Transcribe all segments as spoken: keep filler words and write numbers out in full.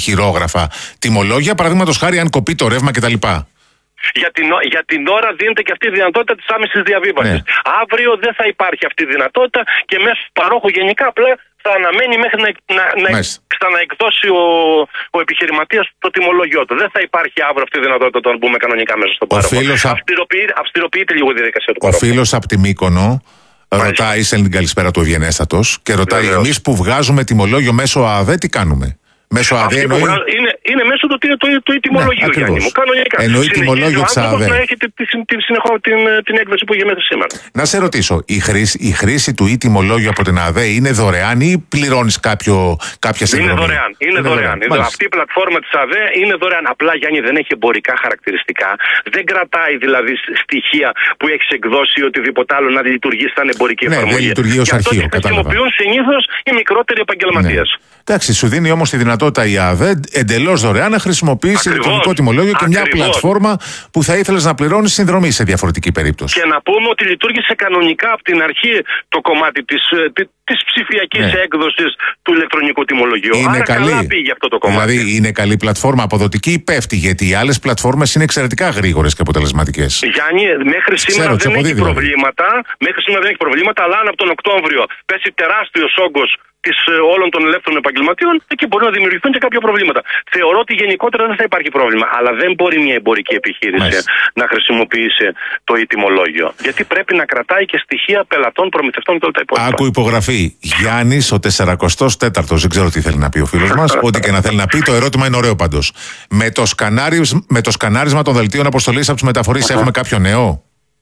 χειρόγραφα τιμολόγια, παραδείγματος χάρη αν κοπεί το ρεύμα κτλ. Για την, για την ώρα δίνεται και αυτή η δυνατότητα της άμεσης διαβίβασης. Ναι. Αύριο δεν θα υπάρχει αυτή η δυνατότητα και μέσω του παρόχου γενικά απλά θα αναμένει μέχρι να, να, να ξαναεκδώσει ο, ο επιχειρηματίας το τιμολόγιο του. Δεν θα υπάρχει αύριο αυτή η δυνατότητα όταν μπούμε κανονικά μέσα στον πάροχο. Α... Αυστηροποιείται, αυστηροποιείται λίγο η διαδικασία του παρόχου. Ο φίλος από τη Μύκονο ρωτάει, στέλνει την καλησπέρα του Ευγενέστατος και ρωτάει, εμείς που βγάζουμε τιμολόγιο μέσω ΑΔΕ τι κάνουμε? Μέσω ΑΔΕ εννοεί... είναι, είναι μέσω του, του, του, του τιμολογίου, ναι, Γιάννη μου. Κανονικά. Εννοεί τιμολόγιο της ΑΔΕ. Να έχει την, την, την, την, την έκδοση που είχε μέχρι σήμερα. Να σε ρωτήσω, η χρήση, η χρήση του e-τιμολόγιου από την ΑΔΕ είναι δωρεάν ή πληρώνεις κάποιο, κάποια συνδρομή? Είναι δωρεάν. Είναι, είναι δωρεάν. δωρεάν. Αυτή η πλατφόρμα της ΑΔΕ είναι δωρεάν. Απλά, Γιάννη, δεν έχει εμπορικά χαρακτηριστικά. Δεν κρατάει δηλαδή στοιχεία που έχει εκδώσει ή οτιδήποτε άλλο να λειτουργεί σαν εμπορική εφαρμογή. Ναι, δεν λειτουργεί ως αρχείο. Αυτό χρησιμοποιούν συνήθως οι μικρότεροι επαγγελματίες. Εντάξει, σου δίνει όμως τη δυνατότητα η ΑΔΕ εντελώς δωρεάν να χρησιμοποιήσει ηλεκτρονικό τιμολόγιο και μια πλατφόρμα που θα ήθελες να πληρώνεις συνδρομή σε διαφορετική περίπτωση. Και να πούμε ότι λειτουργήσε κανονικά από την αρχή το κομμάτι της, της ψηφιακής ναι. έκδοσης του ηλεκτρονικού τιμολογίου. Είναι Άρα καλή. Καλά πήγε αυτό το κομμάτι. Δηλαδή είναι καλή πλατφόρμα, αποδοτική ή πέφτει? Γιατί οι άλλες πλατφόρμες είναι εξαιρετικά γρήγορες και αποτελεσματικές. Γιάννη, μέχρι σήμερα, Ξέρω, δεν έχει δηλαδή. προβλήματα, μέχρι σήμερα δεν έχει προβλήματα, αλλά αν από τον Οκτώβριο πέσει τεράστιος όγκος της όλων των ελεύθερων επαγγελματιών, εκεί μπορεί να δημιουργηθούν και κάποια προβλήματα. Θεωρώ ότι γενικότερα δεν θα υπάρχει πρόβλημα. Αλλά δεν μπορεί μια εμπορική επιχείρηση Μάλιστα. να χρησιμοποιήσει το e-τιμολόγιο. Γιατί πρέπει να κρατάει και στοιχεία πελατών, προμηθευτών και όλα τα υπόλοιπα. Άκου υπογραφή. Γιάννης ο σαρανταετός τέταρτος. Δεν ξέρω τι θέλει να πει ο φίλος μας. Ό,τι και να θέλει να πει. Το ερώτημα είναι ωραίο πάντως. Με το, με το σκανάρισμα των δελτίων αποστολής από τους μεταφορείς έχουμε κάποιο νέο?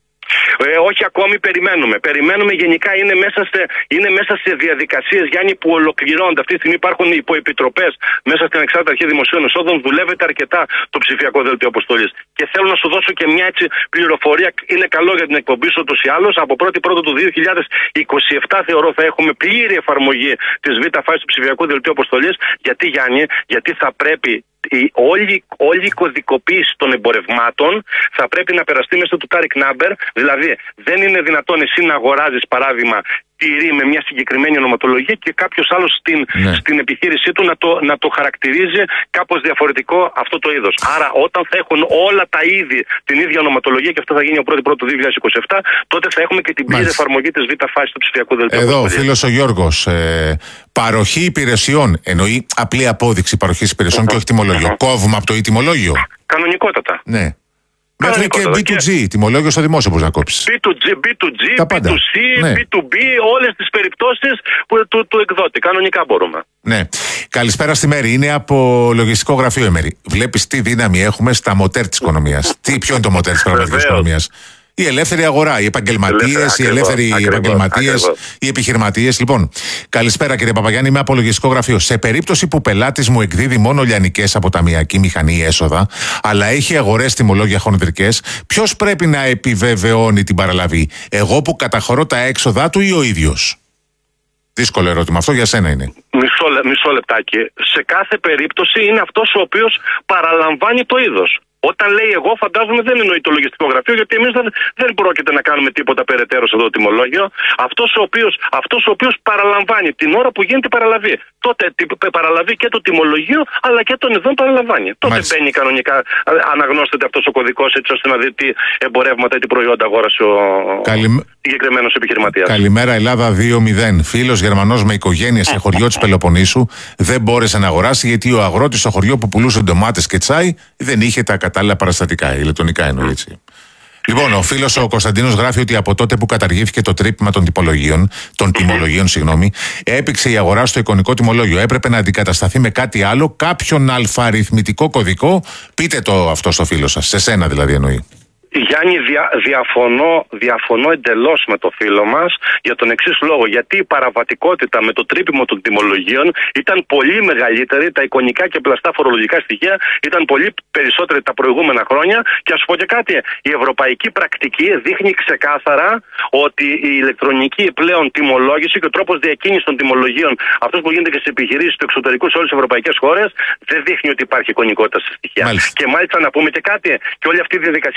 Ε, όχι ακόμη, περιμένουμε. Περιμένουμε γενικά, είναι μέσα σε, είναι μέσα σε διαδικασίες, Γιάννη, που ολοκληρώνονται. Αυτή τη στιγμή υπάρχουν υποεπιτροπές μέσα στην Ανεξάρτητη Αρχή Δημοσίων Εσόδων. Δουλεύεται αρκετά το ψηφιακό δελτίο αποστολής. Και θέλω να σου δώσω και μια έτσι πληροφορία. Είναι καλό για την εκπομπή σου ούτως ή άλλως. Από πρώτη πρώτη του δύο χιλιάδες είκοσι επτά θεωρώ θα έχουμε πλήρη εφαρμογή της β' φάσης του ψηφιακού δελτίου αποστολής. Γιατί, Γιάννη, γιατί θα πρέπει. Η όλη, όλη η κωδικοποίηση των εμπορευμάτων θα πρέπει να περαστεί μέσα του Tariq Number. Δηλαδή, δεν είναι δυνατόν εσύ να αγοράζεις, παράδειγμα, τυρί με μια συγκεκριμένη ονοματολογία και κάποιος άλλος στην, ναι. στην επιχείρησή του να το, να το χαρακτηρίζει κάπως διαφορετικό αυτό το είδος. Άρα, όταν θα έχουν όλα τα είδη την ίδια ονοματολογία, και αυτό θα γίνει ο πρώτη πρώτη του δύο χιλιάδες είκοσι επτά, τότε θα έχουμε και την πλήρη εφαρμογή της β' φάσης του ψηφιακού δελτίου. Εδώ ο φίλος ο Γιώργος. Ε, παροχή υπηρεσιών. Εννοεί απλή απόδειξη παροχής υπηρεσιών uh-huh. και όχι τιμολόγιο. Uh-huh. Κόβουμε από το e-τιμολόγιο. Κανονικότατα. Ναι. Μέχρι και μπι του τζι, τιμολόγιο στο δημόσιο μπορεί να κόψεις. μπι του τζι, μπι του τζι, μπι του σι, ναι. μπι του μπι, όλες τις περιπτώσεις που, του, του εκδότη. Κανονικά μπορούμε. Ναι. Καλησπέρα στη Μέρη. Είναι από λογιστικό γραφείο η Μέρη. Βλέπεις τι δύναμη έχουμε στα μοτέρ της οικονομίας. Τι, ποιο είναι το μοτέρ της πραγματικής οικονομίας? Η ελεύθερη αγορά, οι επαγγελματίες, οι ελεύθεροι επαγγελματίες, οι επιχειρηματίες. Λοιπόν, καλησπέρα κύριε Παπαγιάννη, είμαι από λογιστικό γραφείο. Σε περίπτωση που πελάτης μου εκδίδει μόνο λιανικές αποταμιακή μηχανή έσοδα, αλλά έχει αγορές τιμολόγια χονδρικές, ποιος πρέπει να επιβεβαιώνει την παραλαβή? Εγώ που καταχωρώ τα έξοδά του ή ο ίδιος? Δύσκολο ερώτημα. Αυτό για σένα είναι. Μισό, μισό λεπτάκι. Σε κάθε περίπτωση είναι αυτός ο οποίος παραλαμβάνει το είδος. Όταν λέει εγώ, φαντάζομαι δεν εννοεί το λογιστικό γραφείο, γιατί εμείς δεν, δεν πρόκειται να κάνουμε τίποτα περαιτέρω σε αυτό το τιμολόγιο. Αυτός ο οποίος, αυτός ο οποίος παραλαμβάνει την ώρα που γίνεται η παραλαβή. Τότε παραλαβεί και το τιμολογίο, αλλά και τον ειδών παραλαμβάνει. Τότε Μάλιστα. μπαίνει κανονικά, αναγνώστεται αυτός ο κωδικός, έτσι ώστε να δει τι εμπορεύματα ή τι προϊόντα αγόρασε ο Καλη... συγκεκριμένος επιχειρηματίας. Καλημέρα, Ελλάδα δύο μηδέν. Φίλος Γερμανός με οικογένεια σε χωριό της Πελοποννήσου δεν μπόρεσε να αγοράσει γιατί ο αγρότης στο χωριό που πουλούσε ντομάτες και τσάι δεν είχε τα κατάλληλα παραστατικά, ηλεκτρονικά εννοεί έτσι. Λοιπόν, ο φίλος ο Κωνσταντίνος γράφει ότι από τότε που καταργήθηκε το τρύπημα των τιμολογίων, των τιμολογίων, συγγνώμη, έπηξε η αγορά στο εικονικό τιμολόγιο. Έπρεπε να αντικατασταθεί με κάτι άλλο, κάποιον αλφαριθμητικό κωδικό. Πείτε το αυτό στο φίλο σας, σε σένα δηλαδή εννοεί. Γιάννη, δια, διαφωνώ, διαφωνώ εντελώς με το φίλο μας για τον εξής λόγο. Γιατί η παραβατικότητα με το τρύπημα των τιμολογίων ήταν πολύ μεγαλύτερη, τα εικονικά και πλαστά φορολογικά στοιχεία ήταν πολύ περισσότερη τα προηγούμενα χρόνια. Και ας πω και κάτι, η ευρωπαϊκή πρακτική δείχνει ξεκάθαρα ότι η ηλεκτρονική πλέον τιμολόγηση και ο τρόπος διακίνησης των τιμολογίων, αυτός που γίνεται και σε επιχειρήσεις του εξωτερικού σε όλες τις ευρωπαϊκές χώρες, δεν δείχνει ότι υπάρχει εικονικότητα στα στοιχεία. Μάλιστα. Και μάλιστα να πούμε και κάτι, και όλη αυτή η διαδικασία, Γιάννη, γίνεται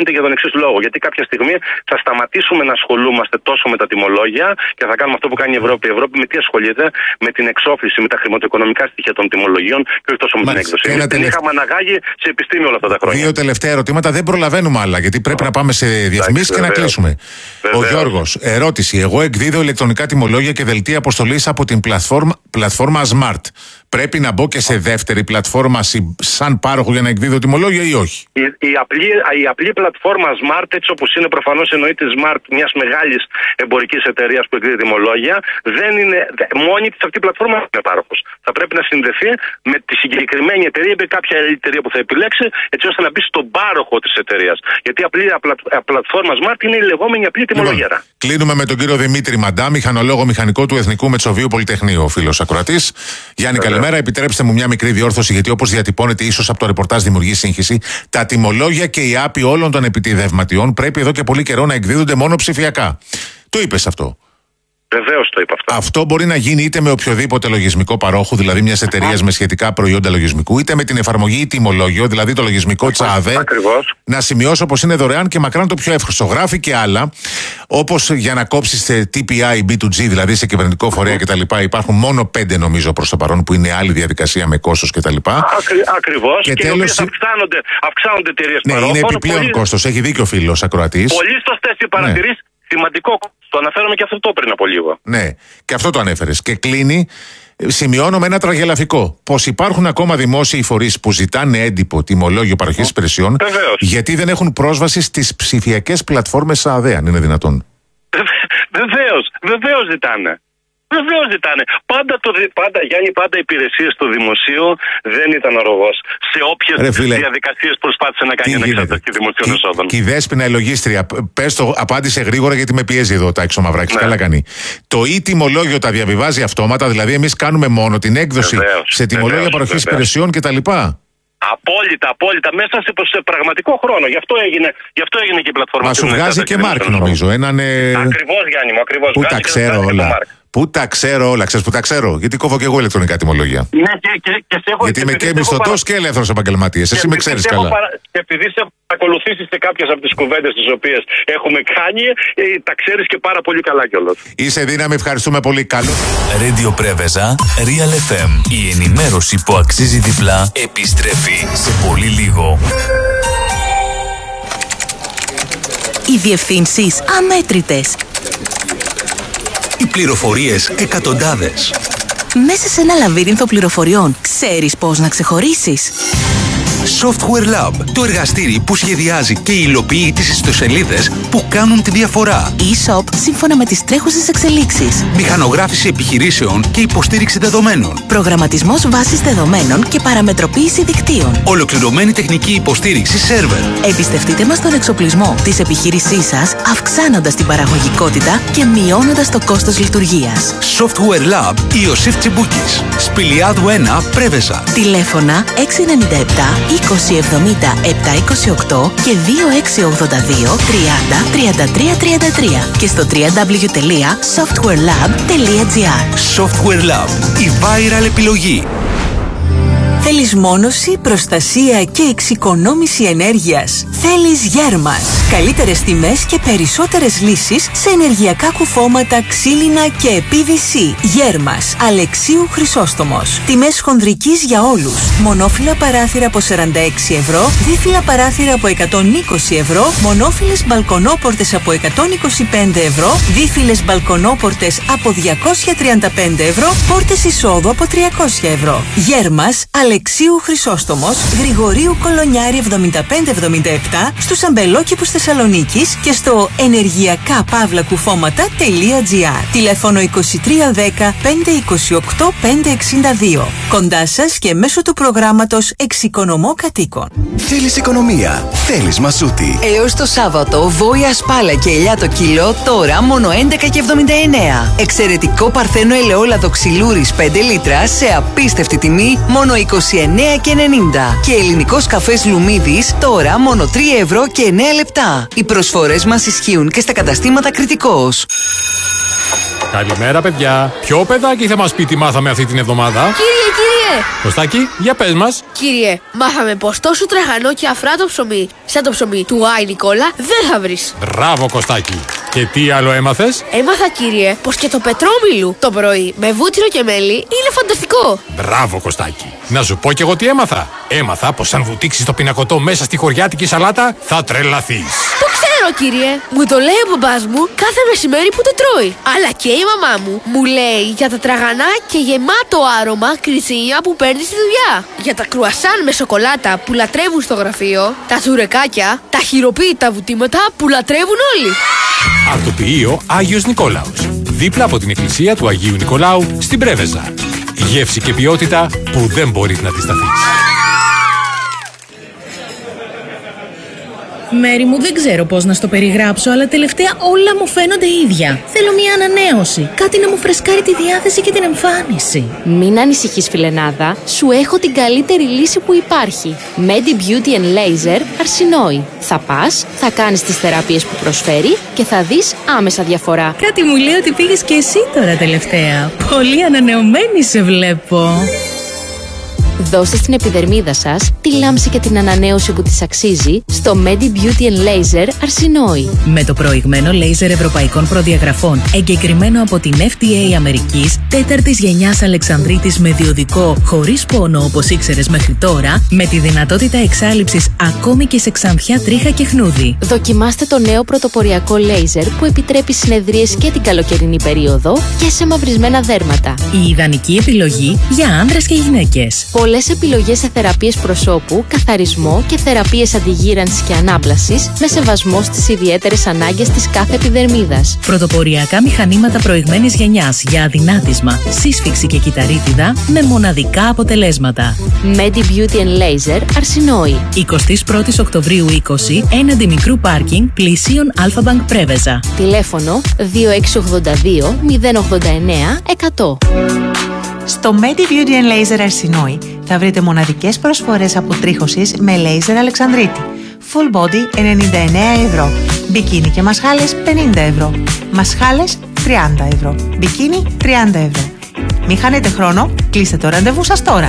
γίνεται για τον εξής λόγο. Γιατί κάποια στιγμή θα σταματήσουμε να ασχολούμαστε τόσο με τα τιμολόγια και θα κάνουμε αυτό που κάνει η Ευρώπη. Η Ευρώπη με τι ασχολείται? Με την εξόφληση, με τα χρηματοοικονομικά στοιχεία των τιμολογίων και όχι τόσο με την έκδοση. Εμείς την είχαμε αναγάγει σε επιστήμη όλα αυτά τα χρόνια. Δύο τελευταία ερωτήματα, δεν προλαβαίνουμε άλλα, γιατί πρέπει oh. να πάμε σε διαφημίσεις και να κλείσουμε. Βεβαίως. Ο Γιώργος, ερώτηση. Εγώ εκδίδω ηλεκτρονικά τιμολόγια και δελτία αποστολής από την πλατφόρμα, πλατφόρμα Smart. Πρέπει να μπω και σε δεύτερη πλατφόρμα σαν πάροχο για να εκδίδω τιμολόγια ή όχι? Η, η, απλή, η απλή πλατφόρμα Smart, έτσι όπως είναι, προφανώς εννοεί τη Smart, μιας μεγάλης εμπορικής εταιρείας που εκδίδει τιμολόγια, δεν είναι μόνη της αυτή η πλατφόρμα είναι πάροχος. Θα πρέπει να συνδεθεί με τη συγκεκριμένη εταιρεία ή με κάποια εταιρεία που θα επιλέξει, έτσι ώστε να μπει στον πάροχο της εταιρείας. Γιατί η απλή η πλατφόρμα Smart είναι η λεγόμενη απλή τιμολογία. Λοιπόν, κλείνουμε με τον κύριο Δημήτρη Μαντά, μηχανολόγο μηχανικό του Εθνικού Μετσοβίου Πολυτεχνείου, ο φίλος ακροατής. Γιάννη, καλημέρα. Επιτρέψτε μου μια μικρή διόρθωση, γιατί όπως διατυπώνεται ίσως από το ρεπορτάζ δημιουργεί σύγχυση. Τα τιμολόγια και οι άποι όλων των επιτιδευματιών πρέπει εδώ και πολύ καιρό να εκδίδονται μόνο ψηφιακά. Το είπες αυτό? Βεβαίως το είπα αυτό. Αυτό μπορεί να γίνει είτε με οποιοδήποτε λογισμικό παρόχο, δηλαδή μια εταιρεία με σχετικά προϊόντα λογισμικού, είτε με την εφαρμογή τιμολόγιο, δηλαδή το λογισμικό της ΑΔΕ. Ακριβώς. Να σημειώσω πως είναι δωρεάν και μακράν το πιο εύκολο. Γράφει και άλλα, όπως για να κόψεις τι πι άι μπι του τζι, δηλαδή σε κυβερνητικό φορέα κτλ. Υπάρχουν μόνο πέντε νομίζω προς το παρόν, που είναι άλλη διαδικασία με κόστος κτλ. Ακρι, ακριβώς. Και, και τέλος, αυξάνονται, αυξάνονται εταιρείες ναι, παρόχων. Είναι επιπλέον πολύ... κόστος. Έχει δίκιο ο φίλος ακροατής. Πολύ σωστές οι παρατηρήσεις. Ναι. Σημαντικό. Το αναφέραμε και αυτό πριν από λίγο. Ναι, και αυτό το ανέφερες. Και κλείνει, σημειώνω με ένα τραγελαφικό, πως υπάρχουν ακόμα δημόσιοι φορείς που ζητάνε έντυπο τιμολόγιο παροχής υπηρεσιών, γιατί δεν έχουν πρόσβαση στις ψηφιακές πλατφόρμες ΑΔΕ, αν είναι δυνατόν. Βεβαίως, βεβαίως ζητάνε. Βεβαίως ζητάνε. Πάντα, το, πάντα, Γιάννη, πάντα οι υπηρεσίες του δημοσίου δεν ήταν αρρωγός. Σε όποιες διαδικασίες προσπάθησε να κάνει ανεξάρτητη δημοσίων εσόδων. Και η Δέσποινα, η λογίστρια, πες το, απάντησε γρήγορα γιατί με πιέζει εδώ τα έξω Μαυράκης. Ναι. Καλά κάνει. Το ή τιμολόγιο τα διαβιβάζει αυτόματα, δηλαδή εμείς κάνουμε μόνο την έκδοση βεβαίως, σε τιμολόγια παροχής υπηρεσιών κτλ. Απόλυτα, απόλυτα. Μέσα σε, σε πραγματικό χρόνο. Γι' αυτό έγινε, γι αυτό έγινε και η πλατφόρμα. Μα σου βγάζει και Μάρκ, νομίζω. Έναν, ε... Ακριβώς, Γιάννη μου, ακριβώς. Πού τα ξέρω όλα. Πού τα ξέρω όλα. Ξέρεις που τα ξέρω? Γιατί κόβω και εγώ ηλεκτρονικά τιμολόγια. Ναι, και, και, και σε έχω, γιατί είμαι και μισθωτός παρα... και ελεύθερος επαγγελματίας. Εσύ με ξέρεις καλά. Παρα... Και επειδή σε έχω παρακολουθήσει σε κάποιες από τις κουβέντες τις οποίες έχουμε κάνει, ε, τα ξέρεις και πάρα πολύ καλά κιόλας. Είσαι δύναμη, ευχαριστούμε πολύ. Καλό. Radio Preveza, Real εφ εμ. Η ενημέρωση που αξίζει διπλά επιστρέφει σε πολύ λίγο. Οι διευθύνσεις αμέτρητες. Οι πληροφορίες εκατοντάδες. Μέσα σε ένα λαβύρινθο πληροφοριών, ξέρεις πώς να ξεχωρίσεις? Software Lab, το εργαστήρι που σχεδιάζει και υλοποιεί τις ιστοσελίδες που κάνουν τη διαφορά. E-shop σύμφωνα με τις τρέχουσες εξελίξεις. Μηχανογράφηση επιχειρήσεων και υποστήριξη δεδομένων. Προγραμματισμός βάσης δεδομένων και παραμετροποίηση δικτύων. Ολοκληρωμένη τεχνική υποστήριξη σερβερ. Εμπιστευτείτε μας τον εξοπλισμό της επιχείρησής σας, αυξάνοντας την παραγωγικότητα και μειώνοντας το κόστος λειτουργίας. Software Lab Ιωσήφ Τσιμπούκης. Σπηλιάδου ένα, Πρέβεζα. Τηλέφωνα έξι εννιά επτά είκοσι εβδομήντα επτακόσια είκοσι οκτώ και δύο έξι ογδόντα δύο τριάντα τριάντα τρία τριάντα τρία και στο double-u double-u double-u τελεία software lab τελεία gr. Software Lab, η viral επιλογή. Θέλεις μόνωση, προστασία και εξοικονόμηση ενέργειας? Θέλεις Γέρμας. Καλύτερες τιμές και περισσότερες λύσεις σε ενεργειακά κουφώματα, ξύλινα και πι βι σι. Γέρμας. Αλεξίου Χρυσόστομος. Τιμές χονδρικής για όλους. Μονόφυλλα παράθυρα από σαράντα έξι ευρώ, δίφυλλα παράθυρα από εκατόν είκοσι ευρώ, μονόφυλλες μπαλκονόπορτες από εκατόν είκοσι πέντε ευρώ, δίφυλλες μπαλκονόπορτες από διακόσια τριάντα πέντε ευρώ, πόρτες εισόδου από τριακόσια ευρώ. Γέρμας. Αλεξίου Χρυσόστομος, Γρηγορίου Κολονιάρη εβδομήντα πέντε εβδομήντα επτά, στους αμπελόκηπους Θεσσαλονίκης και στο ενεργειακά παύλα κουφώματα τελεία gr. Τηλέφωνο είκοσι τρία δέκα πέντε είκοσι οκτώ πέντε εξήντα δύο. Κοντά σας και μέσω του προγράμματος Εξοικονομώ Κατοίκων. Θέλεις οικονομία, θέλεις Μασούτη. Έως το Σάββατο, βόηα σπάλα και ελιά το κιλό, τώρα μόνο έντεκα και εβδομήντα εννέα. Εξαιρετικό παρθένο ελαιόλαδο ξυλούρης πέντε λίτρα σε απίστευτη τιμή, μόνο είκοσι εννέα και ενενήντα. Και ελληνικός καφές Λουμίδης, τώρα μόνο τρία ευρώ και εννέα λεπτά. Οι προσφορές μας ισχύουν και στα καταστήματα Κρητικός. Καλημέρα, παιδιά. Ποιο παιδάκι θα μας πει τι μάθαμε αυτή την εβδομάδα? Κύριε, κύριε, Κωστάκη, για πες μας. Κύριε, μάθαμε πως τόσο τραγανό και αφράτο ψωμί, σαν το ψωμί του Άι Νικόλα, δεν θα βρεις. Μπράβο, Κωστάκη. Και τι άλλο έμαθες? Έμαθα, κύριε, πως και το πετρόμιλου το πρωί με βούτυρο και μέλι είναι φανταστικό. Μπράβο, Κωστάκη. Να σου πω κι εγώ τι έμαθα. Έμαθα πως αν βουτήξεις το πινακωτό μέσα στη χωριάτικη σαλάτα, θα τρελαθείς. Το ξέρω, κύριε. Μου το λέει ο μπαμπάς μου κάθε μεσημέρι που το τρώει. Αλλά και η μαμά μου μου λέει για τα τραγανά και γεμάτο άρωμα κρυτσίνια που παίρνει στη δουλειά. Για τα κρουασάν με σοκολάτα που λατρεύουν στο γραφείο. Τα τσουρεκάκια, τα χειροποίητα βουτήματα που λατρεύουν όλοι. Αρτοποιείο Άγιος Νικόλαος. Δίπλα από την εκκλησία του Αγίου Νικολάου στην Πρέβεζα. Γεύση και ποιότητα που δεν μπορείς να αντισταθείς. Μέρη μου, δεν ξέρω πώς να στο περιγράψω, αλλά τελευταία όλα μου φαίνονται ίδια. Θέλω μια ανανέωση. Κάτι να μου φρεσκάρει τη διάθεση και την εμφάνιση. Μην ανησυχείς, φιλενάδα. Σου έχω την καλύτερη λύση που υπάρχει. Medi Beauty and Laser Αρσινόη. Θα πας, θα κάνεις τις θεραπείες που προσφέρει και θα δεις άμεσα διαφορά. Κάτι μου λέει ότι πήγες και εσύ τώρα τελευταία. Πολύ ανανεωμένη σε βλέπω. Δώστε στην επιδερμίδα σας τη λάμψη και την ανανέωση που της αξίζει στο Medi Beauty and Laser Αρσινόη. Με το προηγμένο λέιζερ ευρωπαϊκών προδιαγραφών, εγκεκριμένο από την εφ ντι έι Αμερικής, τέταρτης γενιάς Αλεξανδρίτης με διοδικό, χωρίς πόνο όπως ήξερες μέχρι τώρα, με τη δυνατότητα εξάλειψης ακόμη και σε ξανθιά, τρίχα και χνούδι. Δοκιμάστε το νέο πρωτοποριακό λέιζερ που επιτρέπει συνεδρίες και την καλοκαιρινή περίοδο και σε μαυρισμένα δέρματα. Η ιδανική επιλογή για άνδρες και γυναίκες. Πολλές επιλογές σε θεραπείες προσώπου, καθαρισμό και θεραπείες αντιγύρανσης και ανάπλασης με σεβασμό στις ιδιαίτερες ανάγκες της κάθε επιδερμίδας. Πρωτοποριακά μηχανήματα προηγμένης γενιάς για αδυνάτισμα, σύσφυξη και κυταρίτιδα με μοναδικά αποτελέσματα. Medi Beauty and Laser Αρσινόη. εικοστή πρώτη Οκτωβρίου είκοσι, έναντι μικρού πάρκινγκ, πλησίον Αλφα-Μπανκ Πρέβεζα. Τηλέφωνο δύο έξι ογδόντα δύο μηδέν ογδόντα εννέα εκατό. Στο Medi Beauty and Laser Αρσινόη θα βρείτε μοναδικές προσφορές αποτρίχωσης με λέιζερ Αλεξανδρίτη. Full body ενενήντα εννέα ευρώ. Μπικίνι και μασχάλες πενήντα ευρώ. Μασχάλες τριάντα ευρώ. Μπικίνι τριάντα ευρώ. Μην χάνετε χρόνο, κλείστε το ραντεβού σας τώρα.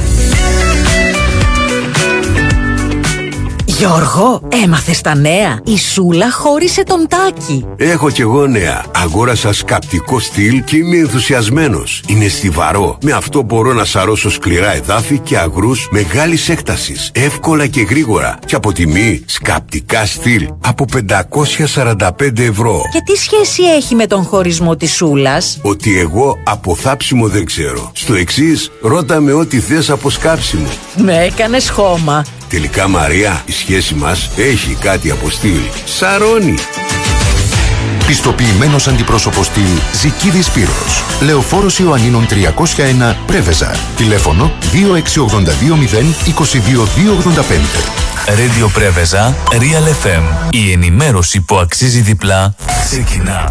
Γιώργο, έμαθες τα νέα? Η Σούλα χώρισε τον Τάκη. Έχω κι εγώ νέα. Αγόρασα σκαπτικό στυλ και είμαι ενθουσιασμένος. Είναι στιβαρό. Με αυτό μπορώ να σαρώσω σκληρά εδάφη και αγρούς μεγάλης έκτασης. Εύκολα και γρήγορα. Και από τιμή σκαπτικά στυλ από πεντακόσια σαράντα πέντε ευρώ. Και τι σχέση έχει με τον χωρισμό της Σούλας? Ότι εγώ από θάψιμο δεν ξέρω. Στο εξής, ρώτα με ό,τι θες από σκάψιμο. Με έκανες χώμα. Τελικά, Μαρία, η σχέση μας έχει κάτι από στυλ. Σαρώνει. Πιστοποιημένος αντιπρόσωπος στυλ Ζικίδης Σπύρος. Λεωφόρος Ιωαννίνων τριακόσια ένα Πρέβεζα. Τηλέφωνο δύο έξι ογδόντα δύο μηδέν είκοσι δύο δύο ογδόντα πέντε. Radio Πρέβεζα, Real εφ εμ. Η ενημέρωση που αξίζει διπλά ξεκινά.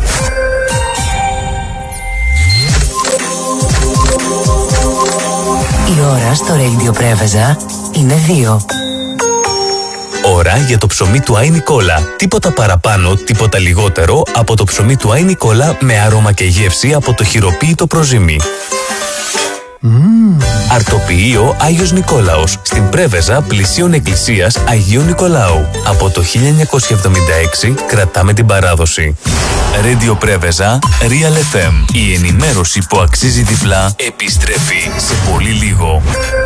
Η ώρα στο Radio Πρέβεζα είναι δύο. Ώρα για το ψωμί του Άι Νικόλα. Τίποτα παραπάνω, τίποτα λιγότερο από το ψωμί του Άι Νικόλα με άρωμα και γεύση από το χειροποίητο προζύμι. Mm. Αρτοποιείο Άγιος Νικόλαος στην Πρέβεζα πλησίον εκκλησίας Αγίου Νικολάου. Από το χίλια εννιακόσια εβδομήντα έξι κρατάμε την παράδοση. Radio Πρέβεζα, Real εφ εμ. Η ενημέρωση που αξίζει διπλά επιστρέφει σε πολύ λίγο.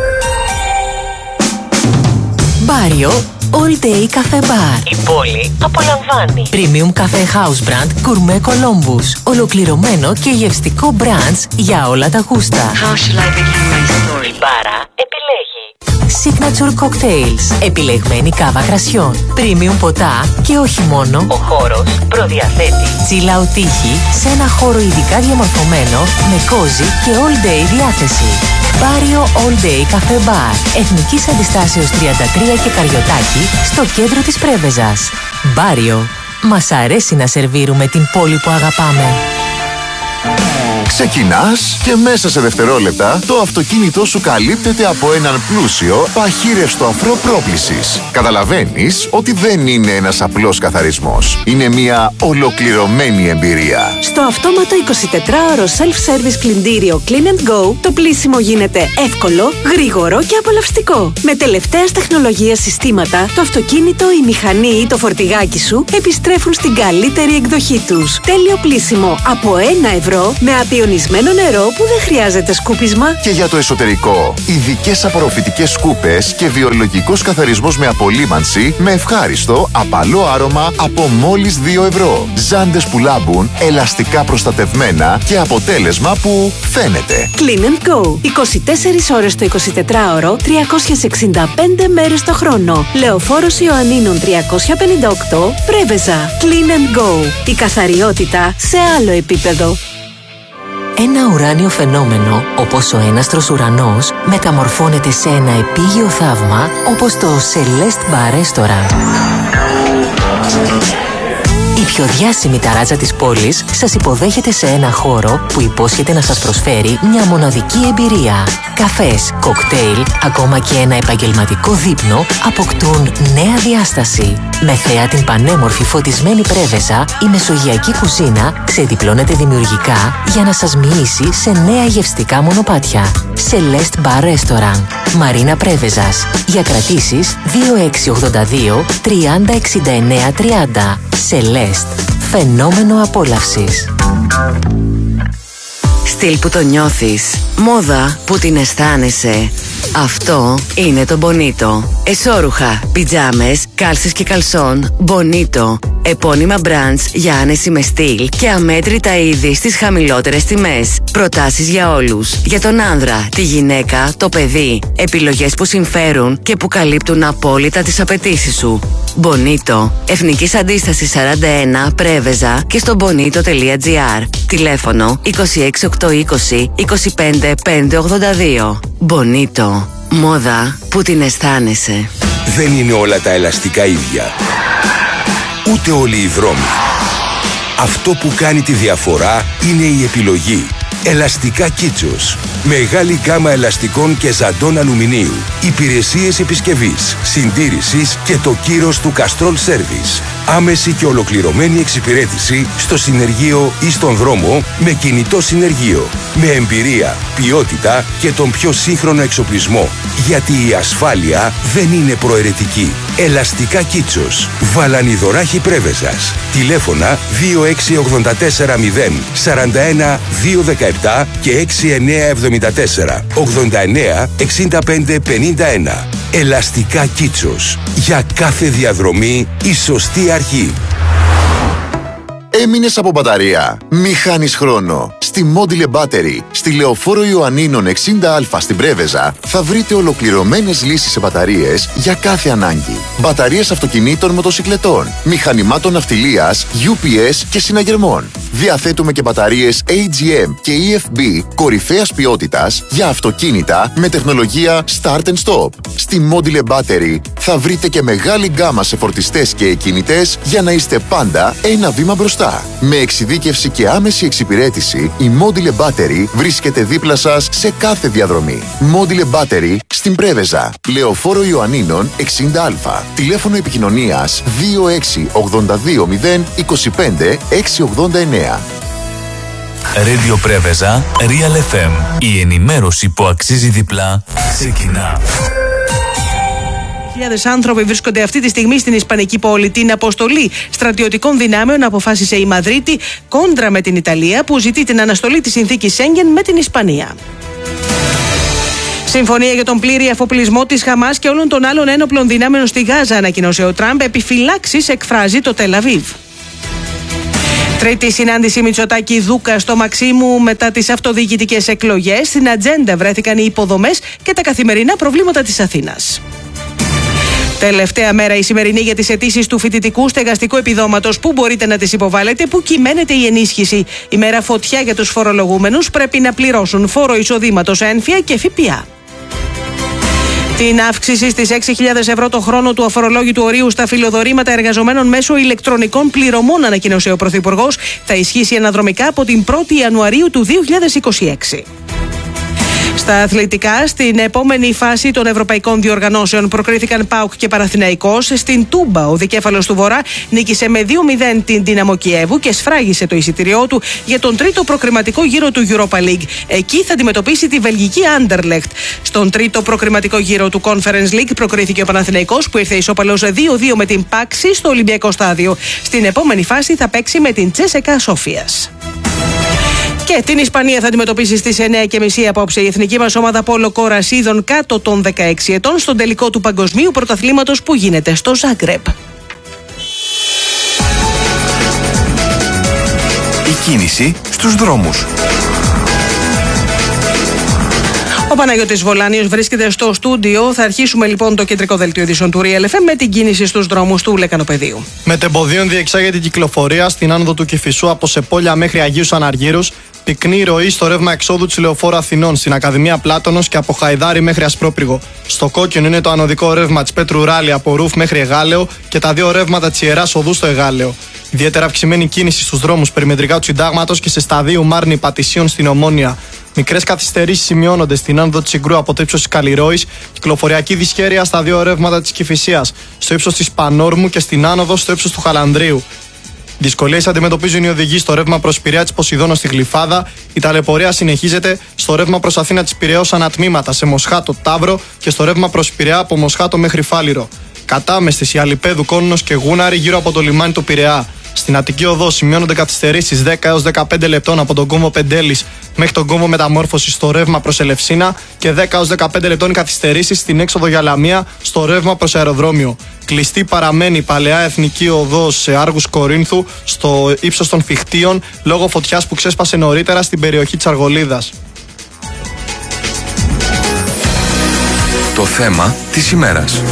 Μπάριο All Day Cafe Bar. Η πόλη απολαμβάνει. Premium Cafe House Brand Gourmet Columbus. Ολοκληρωμένο και γευστικό branch για όλα τα γούστα. How shall I begin my story? Η μπάρα επιλέγει. Signature Cocktails. Επιλεγμένη κάβα κρασιών. Premium ποτά και όχι μόνο. Ο χώρος προδιαθέτει. Chill out τύχη σε ένα χώρο ειδικά διαμορφωμένο με κόζι και all day διάθεση. Μπάριο All Day Cafe Bar. Εθνικής Αντιστάσεως τριάντα τρία και Καριωτάκη στο κέντρο της Πρέβεζας. Μπάριο. Μας αρέσει να σερβίρουμε την πόλη που αγαπάμε. Ξεκινάς και μέσα σε δευτερόλεπτα το αυτοκίνητό σου καλύπτεται από έναν πλούσιο παχύρευστο αφρό πρόплησης. Καταλαβαίνεις ότι δεν είναι ένας απλός καθαρισμός. Είναι μια ολοκληρωμένη εμπειρία. Στο αυτόματο εικοσιτετράωρο self-service πλυντήριο Clean and Go, το πλύσιμο γίνεται εύκολο, γρήγορο και απολαυστικό. Με τελευταίας τεχνολογίας συστήματα, το αυτοκίνητο, η μηχανή ή το φορτηγάκι σου επιστρέφουν στην καλύτερη εκδοχή τους. Τέλειο πλύσιμο από ένα ευρώ με απειονισμένο νερό που δεν χρειάζεται σκούπισμα. Και για το εσωτερικό, ειδικές απορροφητικές σκούπες και βιολογικός καθαρισμός με απολύμανση με ευχάριστο, απαλό άρωμα από μόλις δύο ευρώ. Ζάντες που λάμπουν, ελαστικά προστατευμένα και αποτέλεσμα που φαίνεται. Clean and Go. είκοσι τέσσερις ώρες το εικοσιτετράωρο, τριακόσιες εξήντα πέντε μέρες το χρόνο. Λεωφόρος Ιωαννίνων τριακόσια πενήντα οκτώ, Πρέβεζα. Clean and Go. Η καθαριότητα σε άλλο επίπεδο. Ένα ουράνιο φαινόμενο, όπως ο έναστρος ουρανός, μεταμορφώνεται σε ένα επίγειο θαύμα, όπως το Celeste Bar Restaurant. Η πιο διάσημη ταράτσα της πόλης σας υποδέχεται σε ένα χώρο που υπόσχεται να σας προσφέρει μια μοναδική εμπειρία. Καφές, κοκτέιλ, ακόμα και ένα επαγγελματικό δείπνο αποκτούν νέα διάσταση. Με θέα την πανέμορφη φωτισμένη Πρέβεζα, η μεσογειακή κουζίνα ξεδιπλώνεται δημιουργικά για να σας μοιήσει σε νέα γευστικά μονοπάτια. Celeste Bar Restaurant, Μαρίνα Πρέβεζας. Για κρατήσεις δύο έξι ογδόντα δύο τριάντα εξήντα εννέα τριάντα. Celeste. Φαινόμενο απόλαυσης. Στυλ που το νιώθεις. Μόδα που την αισθάνεσαι. Αυτό είναι το Bonito. Εσώρουχα, πιτζάμες, κάλσες και καλσόν. Bonito. Επώνυμα brands για άνεση με στυλ και αμέτρητα είδη στις χαμηλότερες τιμές. Προτάσεις για όλους. Για τον άνδρα, τη γυναίκα, το παιδί. Επιλογές που συμφέρουν και που καλύπτουν απόλυτα τις απαιτήσεις σου. Bonito. Εθνικής Αντίστασης σαράντα ένα, Πρέβεζα και στο bonito τελεία gr. Τηλέφωνο είκοσι έξι οκτακόσια είκοσι είκοσι πέντε πεντακόσια ογδόντα δύο. Bonito. Μόδα που την αισθάνεσαι. Δεν είναι όλα τα ελαστικά ίδια. Ούτε όλοι οι δρόμοι. Αυτό που κάνει τη διαφορά είναι η επιλογή. Ελαστικά Κίτσος. Μεγάλη γκάμα ελαστικών και ζαντών αλουμινίου. Υπηρεσίες επισκευής, συντήρησης και το κύρος του Castrol Service. Άμεση και ολοκληρωμένη εξυπηρέτηση στο συνεργείο ή στον δρόμο με κινητό συνεργείο. Με εμπειρία, ποιότητα και τον πιο σύγχρονο εξοπλισμό. Γιατί η ασφάλεια δεν είναι προαιρετική. Ελαστικά Κίτσος. Βαλανιδωράχη Πρέβεζας. Τηλέφωνα δύο έξι ογδόντα τέσσερα μηδέν σαράντα ένα δύο δεκαεπτά και έξι εννιά εβδομήντα τέσσερα ογδόντα εννιά εξήντα πέντε πενήντα ένα. Ελαστικά Κίτσος. Για κάθε διαδρομή η σωστή αρχή. Έμεινες από μπαταρία. Μη χάνεις χρόνο. Στη Module Battery, στη Λεωφόρο Ιωαννίνων εξήντα α στην Πρέβεζα, θα βρείτε ολοκληρωμένες λύσεις σε μπαταρίες για κάθε ανάγκη. Μπαταρίες αυτοκινήτων, μοτοσικλετών, μηχανημάτων ναυτιλίας, γιου πι ες και συναγερμών. Διαθέτουμε και μπαταρίες έι τζι εμ και ι εφ μπι κορυφαίας ποιότητας για αυτοκίνητα με τεχνολογία Start and Stop. Στη Module Battery θα βρείτε και μεγάλη γκάμα σε φορτιστές και εκκινητές για να είστε πάντα ένα βήμα μπροστά. Με εξειδίκευση και άμεση εξυπηρέτηση, η Module Battery βρίσκεται δίπλα σας σε κάθε διαδρομή. Module Battery στην Πρέβεζα, Λεωφόρο Ιωαννίνων εξήντα α. Τηλέφωνο επικοινωνίας δύο έξι ογδόντα δύο μηδέν είκοσι πέντε εξακόσια ογδόντα εννέα. Radio Πρέβεζα, Real εφ εμ. Η ενημέρωση που αξίζει διπλά ξεκινά. Χιλιάδες άνθρωποι βρίσκονται αυτή τη στιγμή στην Ισπανική πόλη. Την αποστολή στρατιωτικών δυνάμεων αποφάσισε η Μαδρίτη κόντρα με την Ιταλία που ζητεί την αναστολή της συνθήκης Σέγγεν με την Ισπανία. Συμφωνία για τον πλήρη αφοπλισμό της Χαμάς και όλων των άλλων ένοπλων δυνάμεων στη Γάζα, ανακοίνωσε ο Τραμπ. Επιφυλάξεις εκφράζει το Τελ Αβίβ. Τρίτη συνάντηση Μητσοτάκη-Δούκα στο Μαξίμου μετά τις αυτοδιοικητικές εκλογές. Στην ατζέντα βρέθηκαν οι υποδομές και τα καθημερινά προβλήματα της Αθήνας. Τελευταία μέρα η σημερινή για τις αιτήσεις του φοιτητικού στεγαστικού επιδόματος. Πού μπορείτε να τις υποβάλλετε, πού κυμαίνεται η ενίσχυση. Η μέρα φωτιά για τους φορολογούμενους, πρέπει να πληρώσουν φόρο εισοδήματος, ένφια και ΦΠΑ. Την αύξηση στις έξι χιλιάδες ευρώ το χρόνο του αφορολόγητου ορίου στα φιλοδορήματα εργαζομένων μέσω ηλεκτρονικών πληρωμών, ανακοίνωσε ο Πρωθυπουργός, θα ισχύσει αναδρομικά από την πρώτη Ιανουαρίου του δύο χιλιάδες είκοσι έξι. Στα αθλητικά, στην επόμενη φάση των ευρωπαϊκών διοργανώσεων προκρίθηκαν ΠΑΟΚ και Παναθηναϊκός. Στην Τούμπα, ο δικέφαλος του Βορρά νίκησε με δύο μηδέν την Δύναμο Κιέβου και σφράγισε το εισιτήριό του για τον τρίτο προκριματικό γύρο του Europa League. Εκεί θα αντιμετωπίσει τη βελγική Anderlecht. Στον τρίτο προκριματικό γύρο του Conference League προκρίθηκε ο Παναθηναϊκός, που ήρθε ισόπαλος δύο δύο με την Πάξη στο Ολυμπιακό Στάδιο. Στην επόμενη φάση θα παίξει με την Τσέσεκα Σόφιας. Και την Ισπανία θα αντιμετωπίσει στις εννιά και μισή απόψε η εθνική μας ομάδα πόλο κόρας είδων κάτω των δεκαέξι ετών στον τελικό του Παγκοσμίου Πρωταθλήματος που γίνεται στο Ζάγκρεπ. Η κίνηση στους δρόμους. Ο Παναγιώτης Βολάνιος βρίσκεται στο στούντιο. Θα αρχίσουμε λοιπόν το κεντρικό δελτίο ειδήσεων του Real εφ εμ με την κίνηση στους δρόμους του Λεκανοπεδίου. Μετεμποδίων διεξάγεται η κυκλοφορία στην άνοδο του Κηφισού από Σεπόλια μέχρι Αγίους Αναργύρους. Πυκνή ροή στο ρεύμα εξόδου της Λεωφόρου Αθηνών στην Ακαδημία Πλάτωνος και από Χαϊδάρη μέχρι Ασπρόπυργο. Στο κόκκινο είναι το ανωδικό ρεύμα της Πέτρου Ράλη από Ρούφ μέχρι Εγάλεο και τα δύο ρεύματα της Ιεράς Οδού στο Εγάλεο. Ιδιαίτερα αυξημένη κίνηση στους δρόμους περιμετρικά του Συντάγματος και σε σταδίου Μάρνη Πατησίων στην Ομόνια. Μικρές καθυστερήσεις σημειώνονται στην άνοδο της Συγκρού από το ύψος της Καλλιρόης, κυκλοφοριακή δυσχέρεια στα δύο ρεύματα της Κηφισίας, στο ύψος της Πανόρμου και στην άνοδο στο ύψος του Χαλανδρίου. Δυσκολίες αντιμετωπίζουν οι οδηγοί στο ρεύμα προς Πειραιά της Ποσειδώνος στη Γλυφάδα. Η ταλαιπωρία συνεχίζεται στο ρεύμα προς Αθήνα της Πειραιώς ανατμήματα σε Μοσχάτο Ταύρο και στο ρεύμα προς Πειραιά από Μοσχάτο μέχρι Φάληρο. Κατάμεστες η Αλιπέδου, Κόνονος και Γούναρη γύρω από το λιμάνι του Πειραιά. Στην Αττική Οδό σημειώνονται καθυστερήσεις δέκα έως δεκαπέντε λεπτών από τον κόμβο Πεντέλης μέχρι τον κόμβο Μεταμόρφωσης στο ρεύμα προς Ελευσίνα και δέκα έως δεκαπέντε λεπτών καθυστερήσεις στην έξοδο για Λαμία στο ρεύμα προς αεροδρόμιο. Κλειστή παραμένει η παλαιά Εθνική Οδός σε Άργους Κορίνθου στο ύψος των Φιχτίων λόγω φωτιάς που ξέσπασε νωρίτερα στην περιοχή της Αργολίδας. Το θέμα της ημέρας.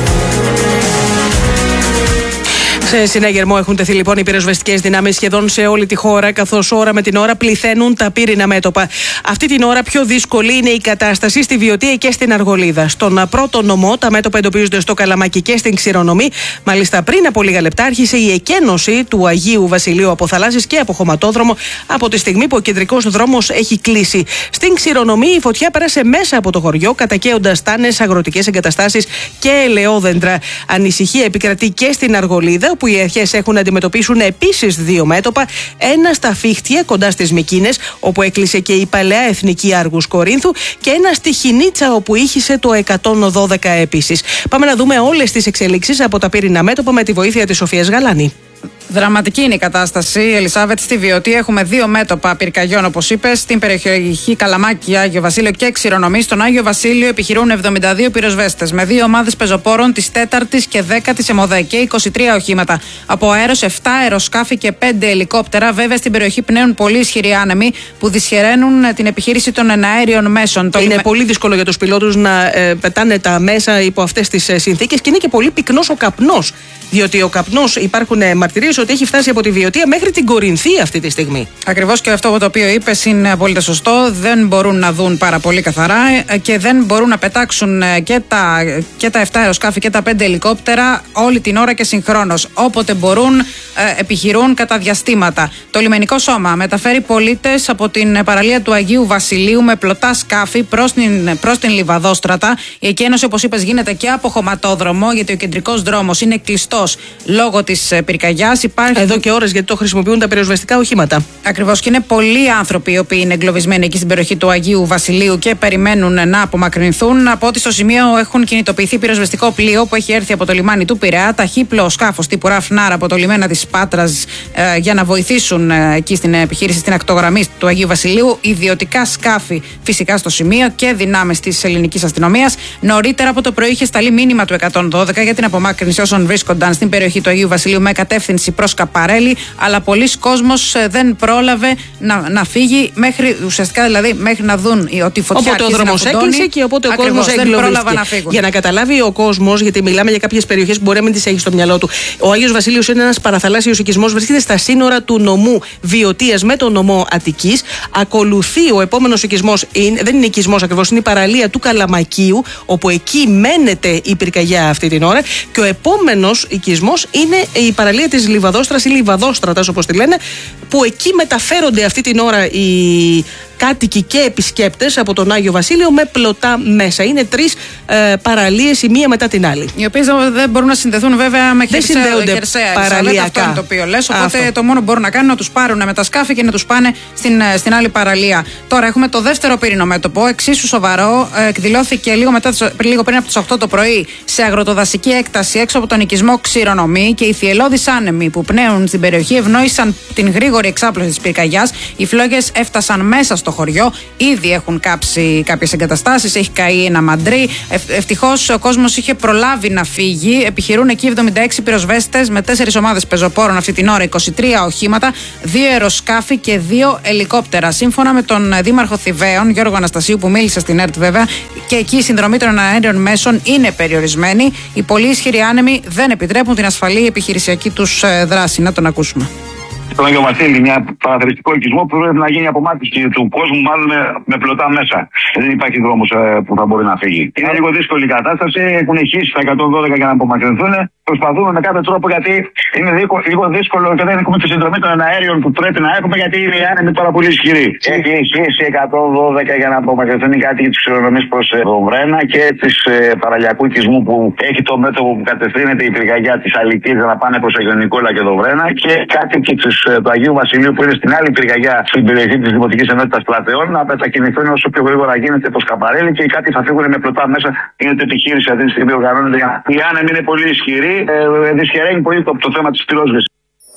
Σε συναγερμό έχουν τεθεί λοιπόν οι πυροσβεστικές δυνάμεις σχεδόν σε όλη τη χώρα, καθώς ώρα με την ώρα πληθαίνουν τα πύρινα μέτωπα. Αυτή την ώρα πιο δύσκολη είναι η κατάσταση στη Βιωτία και στην Αργολίδα. Στον πρώτο νομό τα μέτωπα εντοπίζονται στο Καλαμάκι και στην Ξηρονομή. Μάλιστα, πριν από λίγα λεπτά άρχισε η εκένωση του Αγίου Βασιλείου από θαλάσσης και από χωματόδρομο, από τη στιγμή που ο κεντρικός δρόμος έχει κλείσει. Στην Ξηρονομή η φωτιά πέρασε μέσα από το χωριό, κατακαίοντας τάνες, αγροτικές εγκαταστάσεις και ελαιόδεντρα. Ανησυχία επικρατεί και στην Αργολίδα, που οι αρχές έχουν να αντιμετωπίσουν επίσης δύο μέτωπα. Ένα στα Φίχτια, κοντά στις Μικίνες, όπου έκλεισε και η παλαιά Εθνική Άργους Κορίνθου, και ένα στη Χινίτσα, όπου ήχησε το εκατόν δώδεκα επίσης. Πάμε να δούμε όλες τις εξελίξεις από τα πύρινα μέτωπα με τη βοήθεια της Σοφίας Γαλάνη. Δραματική είναι η κατάσταση. Ελισάβετ, στη Βιωτία έχουμε δύο μέτωπα πυρκαγιών, όπως είπες, στην περιοχή Καλαμάκι, Άγιο Βασίλειο και Ξηρονομή. Στον Άγιο Βασίλειο επιχειρούν εβδομήντα δύο πυροσβέστες με δύο ομάδες πεζοπόρων της τέταρτης και δέκατης ΕΜΟΔΑ και είκοσι τρία οχήματα. Από αέρος, επτά αεροσκάφη και πέντε ελικόπτερα. Βέβαια, στην περιοχή πνέουν πολύ ισχυροί άνεμοι που δυσχεραίνουν την επιχείρηση των εναέριων μέσων. Είναι λιμε... πολύ δύσκολο για τους πιλότους να ε, πετάνε τα μέσα υπό αυτές τις ε, συνθήκες και είναι και πολύ πυκνός ο καπνός. Διότι ο καπνός, υπάρχουν ε, μαρτυρίες ότι έχει φτάσει από τη Βιωτία μέχρι την Κορινθία αυτή τη στιγμή. Ακριβώς, και αυτό το οποίο είπες είναι απόλυτα σωστό. Δεν μπορούν να δουν πάρα πολύ καθαρά και δεν μπορούν να πετάξουν και τα, και τα επτά αεροσκάφη και τα πέντε ελικόπτερα όλη την ώρα και συγχρόνως. Όποτε μπορούν, επιχειρούν κατά διαστήματα. Το λιμενικό σώμα μεταφέρει πολίτες από την παραλία του Αγίου Βασιλείου με πλωτά σκάφη προς την, προς την Λιβαδόστρατα. Η εκένωση, όπως είπες, γίνεται και από χωματόδρομο, γιατί ο κεντρικός δρόμος είναι κλειστός λόγω της πυρκαγιάς. Υπάρχει... Εδώ και ώρες, γιατί το χρησιμοποιούν τα πυροσβεστικά οχήματα. Ακριβώς, και είναι πολλοί άνθρωποι οι οποίοι είναι εγκλωβισμένοι εκεί στην περιοχή του Αγίου Βασιλείου και περιμένουν να απομακρυνθούν. Από ότι στο σημείο έχουν κινητοποιηθεί πυροσβεστικό πλοίο που έχει έρθει από το λιμάνι του Πειραιά, ταχύπλοο σκάφος τύπου Ραφνάρα από το λιμένα της Πάτρας ε, για να βοηθήσουν ε, εκεί στην επιχείρηση, στην ακτογραμμή του Αγίου Βασιλείου. Ιδιωτικά σκάφη φυσικά στο σημείο και δυνάμεις της ελληνικής αστυνομίας. Νωρίτερα από το πρωί είχε σταλεί μήνυμα του εκατόν δώδεκα για την απομάκρυνση όσων βρίσκονταν στην περιοχή του Αγίου Βασιλείου με κατεύθυνση προς Καπαρέλη, αλλά πολλοί κόσμος δεν πρόλαβε να, να φύγει μέχρι, ουσιαστικά δηλαδή μέχρι να δουν ότι η φωτιά οπότε ο δρόμος έκλεισε και οπότε ο κόσμος εγκλωβίστηκε. Για να καταλάβει ο κόσμος, γιατί μιλάμε για κάποιες περιοχές που μπορεί να μην τις έχει στο μυαλό του. Ο Άγιος Βασίλειος είναι ένας παραθαλάσσιος οικισμός, βρίσκεται στα σύνορα του νομού Βιωτίας με τον νομό Αττικής. Ακολουθεί ο επόμενος οικισμός, δεν είναι οικισμός ακριβώς, είναι η παραλία του Καλαμακίου, όπου εκεί μένεται η πυρκαγιά αυτή την ώρα. Και ο επόμενος οικισμός είναι η παραλία της Λιβαδόστρας ή Λιβαδόστρατας, όπως τη λένε, που εκεί μεταφέρονται αυτή την ώρα οι κάτοικοι και επισκέπτες από τον Άγιο Βασίλειο με πλωτά μέσα. Είναι τρεις ε, παραλίες η μία μετά την άλλη. Οι οποίες δεν μπορούν να συνδεθούν βέβαια με δεν χερσαία, συνδέονται χερσαία παραλιακά. Αυτό είναι το οποίο λες. Οπότε αυτό. Το μόνο που μπορούν να κάνουν είναι να τους πάρουν με τα σκάφη και να τους πάνε στην, στην άλλη παραλία. Τώρα έχουμε το δεύτερο πύρινο μέτωπο, εξίσου σοβαρό. Εκδηλώθηκε λίγο, μετά, λίγο πριν από τις οκτώ το πρωί σε αγροτοδασική έκταση έξω από τον οικισμό Ξηρονομή, και οι θυελλώδεις άνεμοι που πνέουν στην περιοχή ευνόησαν την γρήγορη εξάπλωση της πυρκαγιάς. Οι φλόγες έφτασαν μέσα στο χωριό. Ήδη έχουν κάψει κάποιες εγκαταστάσεις, έχει καεί ένα μαντρί. Ευτυχώς ο κόσμος είχε προλάβει να φύγει. Επιχειρούν εκεί εβδομήντα έξι πυροσβέστες με τέσσερις ομάδες πεζοπόρων αυτή την ώρα, είκοσι τρία οχήματα, δύο αεροσκάφη και δύο ελικόπτερα. Σύμφωνα με τον Δήμαρχο Θηβαίων, Γιώργο Αναστασίου, που μίλησε στην ΕΡΤ βέβαια, και εκεί η συνδρομή των αέριων μέσων είναι περιορισμένη. Οι πολύ ισχυροί άνεμοι δεν επιτρέπουν την ασφαλή επιχειρησιακή τους δράση. Να τον ακούσουμε. Στον Άγιο Βασίλη, μια παραθεριστικό οικισμό που πρέπει να γίνει απομάκρυνση του κόσμου, μάλλον με, με πλωτά μέσα. Δεν υπάρχει δρόμος ε, που θα μπορεί να φύγει. Είναι λίγο δύσκολη η κατάσταση. Έχουν χύσει τα εκατόν δώδεκα για να απομακρυνθούν. Προσπαθούμε με κάθε τρόπο, γιατί είναι λίγο δύσκολο και δεν έχουμε τη συνδρομή των αέριων που πρέπει να έχουμε, γιατί είναι οι άνεμοι πάρα πολύ ισχυροί. Έχει χύσει εκατόν δώδεκα για να απομακρυνθούν οι κάτοικοι τη Ξηρονομής προς Δομβρένα και τη ε, παραλιακού οικισμού που έχει το μέτωπο που κατευθύνεται η πυρκαγιά τη Αλυτής να πάνε προς Αγιο Νικόλα και Δομβρένα, και κάτοικοι της του Αγίου Βασιλείου που είναι στην άλλη πυρκαγιά στην περιοχή της Δημοτικής Ενότητας Πλατεών να μετακινηθούν όσο πιο γρήγορα γίνεται προς Καπαρέλη, και οι κάτοικοι θα φύγουν με πλωτά μέσα. Είναι το επιχείρηση αυτή τη στιγμή οργανώνεται. Οι άνεμοι είναι πολύ ισχυροί, ε, δυσχεραίνει πολύ το, το θέμα της πυρόσβεσης.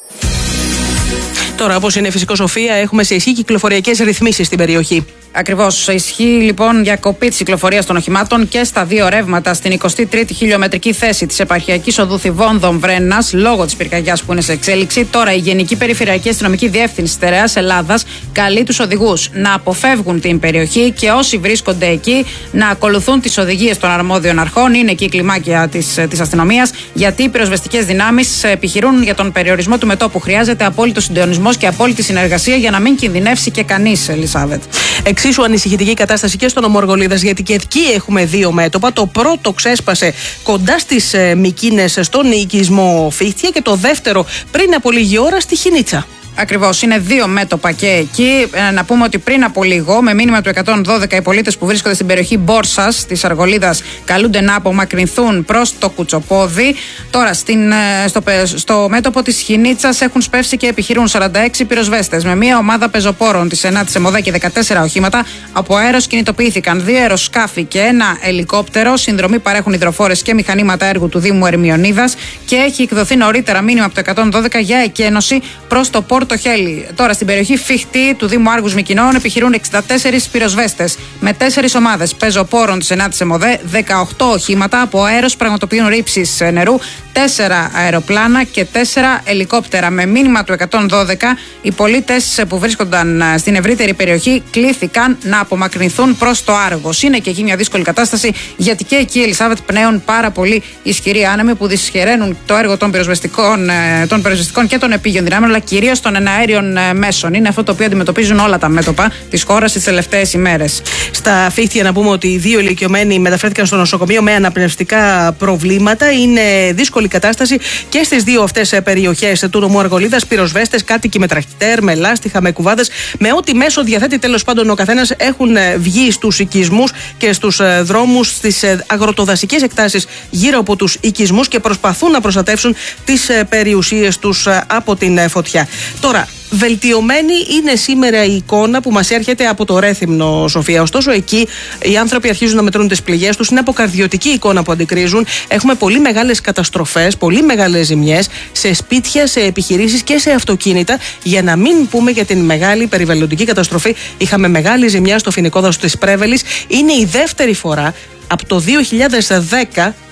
Τώρα, όπως είναι φυσικό, Σοφία, έχουμε σε ισχύ κυκλοφοριακές ρυθμίσεις στην περιοχή. Ακριβώς. Ισχύει λοιπόν διακοπή της κυκλοφορίας των οχημάτων και στα δύο ρεύματα στην εικοστή τρίτη χιλιομετρική θέση της επαρχιακής οδού Θηβών Δομβρένας, λόγω της πυρκαγιάς που είναι σε εξέλιξη. Τώρα, η Γενική Περιφερειακή Αστυνομική Διεύθυνση Στερεάς Ελλάδας καλεί τους οδηγούς να αποφεύγουν την περιοχή και όσοι βρίσκονται εκεί να ακολουθούν τις οδηγίες των αρμόδιων αρχών. Είναι εκεί η κλιμάκια της, της αστυνομίας, γιατί οι πυροσβεστικές δυνάμεις επιχειρούν για τον περιορισμό του μετώπου. Χρειάζεται απόλυτο συντονισμός και απόλυτη συνεργασία για να μην κινδυνεύσει και κανείς, Ελισάβετ. Εξίσου ανησυχητική κατάσταση και στον νομό Αργολίδας, γιατί και εκεί έχουμε δύο μέτωπα. Το πρώτο ξέσπασε κοντά στις ε, Μικίνες στον οικισμό Φίχτια, και το δεύτερο πριν από λίγη ώρα στη Χινίτσα. Ακριβώς, είναι δύο μέτωπα και εκεί. Ε, να πούμε ότι πριν από λίγο, με μήνυμα του εκατόν δώδεκα, οι πολίτες που βρίσκονται στην περιοχή Μπόρσας της Αργολίδας καλούνται να απομακρυνθούν προς το Κουτσοπόδι. Τώρα, στην, στο, στο μέτωπο της Χινίτσας έχουν σπεύσει και επιχειρούν σαράντα έξι πυροσβέστες με μια ομάδα πεζοπόρων της ενάτης ΕΜΟΔΕ και δεκατέσσερα οχήματα. Από αέρος κινητοποιήθηκαν δύο αεροσκάφη και ένα ελικόπτερο. Συνδρομή παρέχουν υδροφόρες και μηχανήματα έργου του Δήμου Ερμιονίδας, και έχει εκδοθεί νωρίτερα μήνυμα από το εκατόν δώδεκα για εκένωση προς το Πόρτο Χέλη. Τώρα, στην περιοχή Φίχτη του Δήμου Άργους Μικοινών επιχειρούν εξήντα τέσσερις πυροσβέστες με τέσσερις ομάδες πεζοπόρων της ενάτης ΕΜΟΔΕ, δεκαοκτώ οχήματα. Από αέρος πραγματοποιούν ρήψεις νερού, τέσσερα αεροπλάνα και τέσσερα ελικόπτερα. Με μήνυμα του εκατόν δώδεκα, οι πολίτες που βρίσκονταν στην ευρύτερη περιοχή κλήθηκαν να απομακρυνθούν προς το Άργος. Είναι και εκεί μια δύσκολη κατάσταση, γιατί και εκεί, Ελισάβετ, πνέουν πάρα πολύ ισχυροί άνεμοι που δυσχεραίνουν το έργο των πυροσβεστικών, των πυροσβεστικών και των επίγειων δυνάμεων, αλλά κυρίως των εναέριων μέσων. Είναι αυτό το οποίο αντιμετωπίζουν όλα τα μέτωπα της χώρας τις τελευταίες ημέρες. Στα Φίχτια, να πούμε ότι οι δύο ηλικιωμένοι μεταφέρθηκαν στο νοσοκομείο με αναπνευστικά προβλήματα. Είναι δύσκολη κατάσταση και στις δύο αυτές περιοχές του νομού Αργολίδας. Πυροσβέστες, κάτοικοι με τρακτέρ, με λάστιχα, με κουβάδες, με ό,τι μέσο διαθέτει τέλος πάντων ο καθένας, έχουν βγει στους οικισμούς και στους δρόμους, στις αγροτοδασικές εκτάσεις γύρω από τους οικισμούς, και προσπαθούν να προστατεύσουν τις περιουσίες τους από την φωτιά. Τώρα, βελτιωμένη είναι σήμερα η εικόνα που μας έρχεται από το Ρέθυμνο, Σοφία. Ωστόσο, εκεί οι άνθρωποι αρχίζουν να μετρούν τις πληγές τους. Είναι αποκαρδιωτική εικόνα που αντικρίζουν. Έχουμε πολύ μεγάλες καταστροφές, πολύ μεγάλες ζημιές σε σπίτια, σε επιχειρήσεις και σε αυτοκίνητα. Για να μην πούμε για την μεγάλη περιβαλλοντική καταστροφή, είχαμε μεγάλη ζημιά στο φοινικό δάσος της Πρέβελης. Είναι η δεύτερη φορά από το δύο χιλιάδες δέκα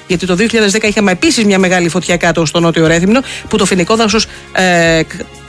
γιατί το δύο χιλιάδες δέκα είχαμε επίσης μια μεγάλη φωτιά κάτω στο Νότιο Ρέθυμνο, που το φοινικό δάσος ε, ε,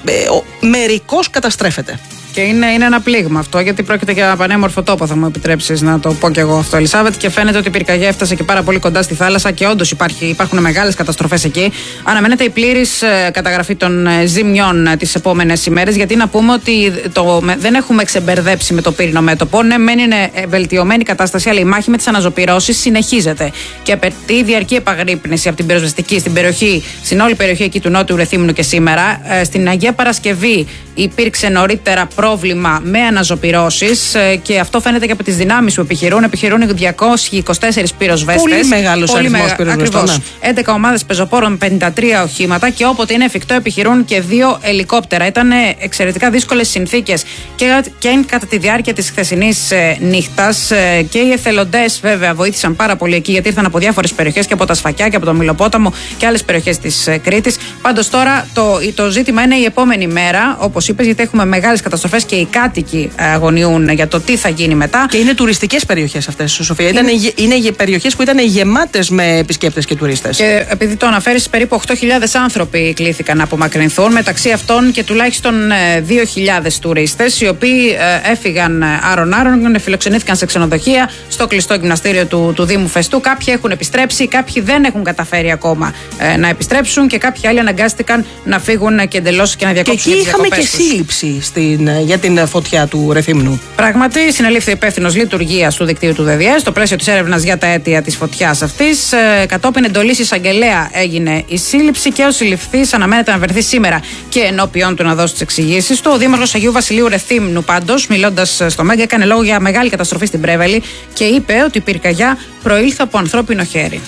μερικώς καταστρέφεται. Και είναι, είναι ένα πλήγμα αυτό, γιατί πρόκειται για πανέμορφο τόπο, θα μου επιτρέψεις να το πω και εγώ αυτό, Ελισάβετ. Και φαίνεται ότι η πυρκαγιά έφτασε και πάρα πολύ κοντά στη θάλασσα και όντως υπάρχουν μεγάλες καταστροφές εκεί. Αναμένεται η πλήρης ε, καταγραφή των ε, ζημιών ε, τις επόμενες ημέρες, γιατί να πούμε ότι το, με, δεν έχουμε ξεμπερδέψει με το πύρινο μέτωπο. Ναι, μεν είναι ε, βελτιωμένη κατάσταση, αλλά η μάχη με τις αναζωπυρώσεις συνεχίζεται. Και απαιτεί διαρκή επαγρύπνηση από την πυροσβεστική στην περιοχή, στην όλη περιοχή εκεί του Νότιου Ρεθύμνου και σήμερα. Ε, στην Αγία Παρασκευή υπήρξε νωρίτερα πρόβλημα με αναζωπυρώσεις και αυτό φαίνεται και από τις δυνάμεις που επιχειρούν. Επιχειρούν διακόσιοι είκοσι τέσσερις πυροσβέστες. Πολύ μεγάλος αριθμός μεγα... πυροσβεστών. Ακριβώς. έντεκα ομάδες πεζοπόρων, πενήντα τρία οχήματα και όποτε είναι εφικτό επιχειρούν και δύο ελικόπτερα. Ήταν εξαιρετικά δύσκολες συνθήκες και, και κατά τη διάρκεια της χθεσινής ε, νύχτας ε, και οι εθελοντές βέβαια βοήθησαν πάρα πολύ εκεί, γιατί ήρθαν από διάφορες περιοχές και από τα Σφακιά και από το Μιλοπόταμο και άλλες περιοχές της ε, Κρήτης. Πάντως τώρα το, το ζήτημα είναι η επόμενη μέρα, όπως είπες, γιατί έχουμε μεγάλες καταστροφές και οι κάτοικοι αγωνιούν για το τι θα γίνει μετά. Και είναι τουριστικές περιοχές αυτές, Σοφία. Είναι, είναι, είναι περιοχές που ήταν γεμάτες με επισκέπτες και τουρίστες. Και επειδή το αναφέρεις, περίπου οκτώ χιλιάδες άνθρωποι κλήθηκαν να απομακρυνθούν, μεταξύ αυτών και τουλάχιστον δύο χιλιάδες τουρίστες, οι οποίοι έφυγαν άρον-άρον, φιλοξενήθηκαν σε ξενοδοχεία, στο κλειστό γυμναστήριο του, του Δήμου Φεστού. Κάποιοι έχουν επιστρέψει, κάποιοι δεν έχουν καταφέρει ακόμα ε, να επιστρέψουν και κάποιοι άλλοι αναγκάστηκαν να φύγουν και εντελώς και να διακόψουν. Και εκεί είχαμε και σύλληψη στην, για την φωτιά του Ρεθύμνου. Πράγματι, συνελήφθη υπεύθυνος λειτουργίας του δικτύου του ΔΕΔΙΕ στο πλαίσιο της έρευνας για τα αίτια της φωτιάς αυτής. Ε, κατόπιν εντολής εισαγγελέα έγινε η σύλληψη και ο συλληφθής αναμένεται να βρεθεί σήμερα και ενώπιον του να δώσει τις εξηγήσεις του. Ο Δήμαρχος Αγίου Βασιλείου Ρεθύμνου, πάντως, μιλώντας στο Μέγκα, έκανε λόγο για μεγάλη καταστροφή στην Πρέβελη και είπε ότι η πυρκαγιά προήλθε από ανθρώπινο χέρι.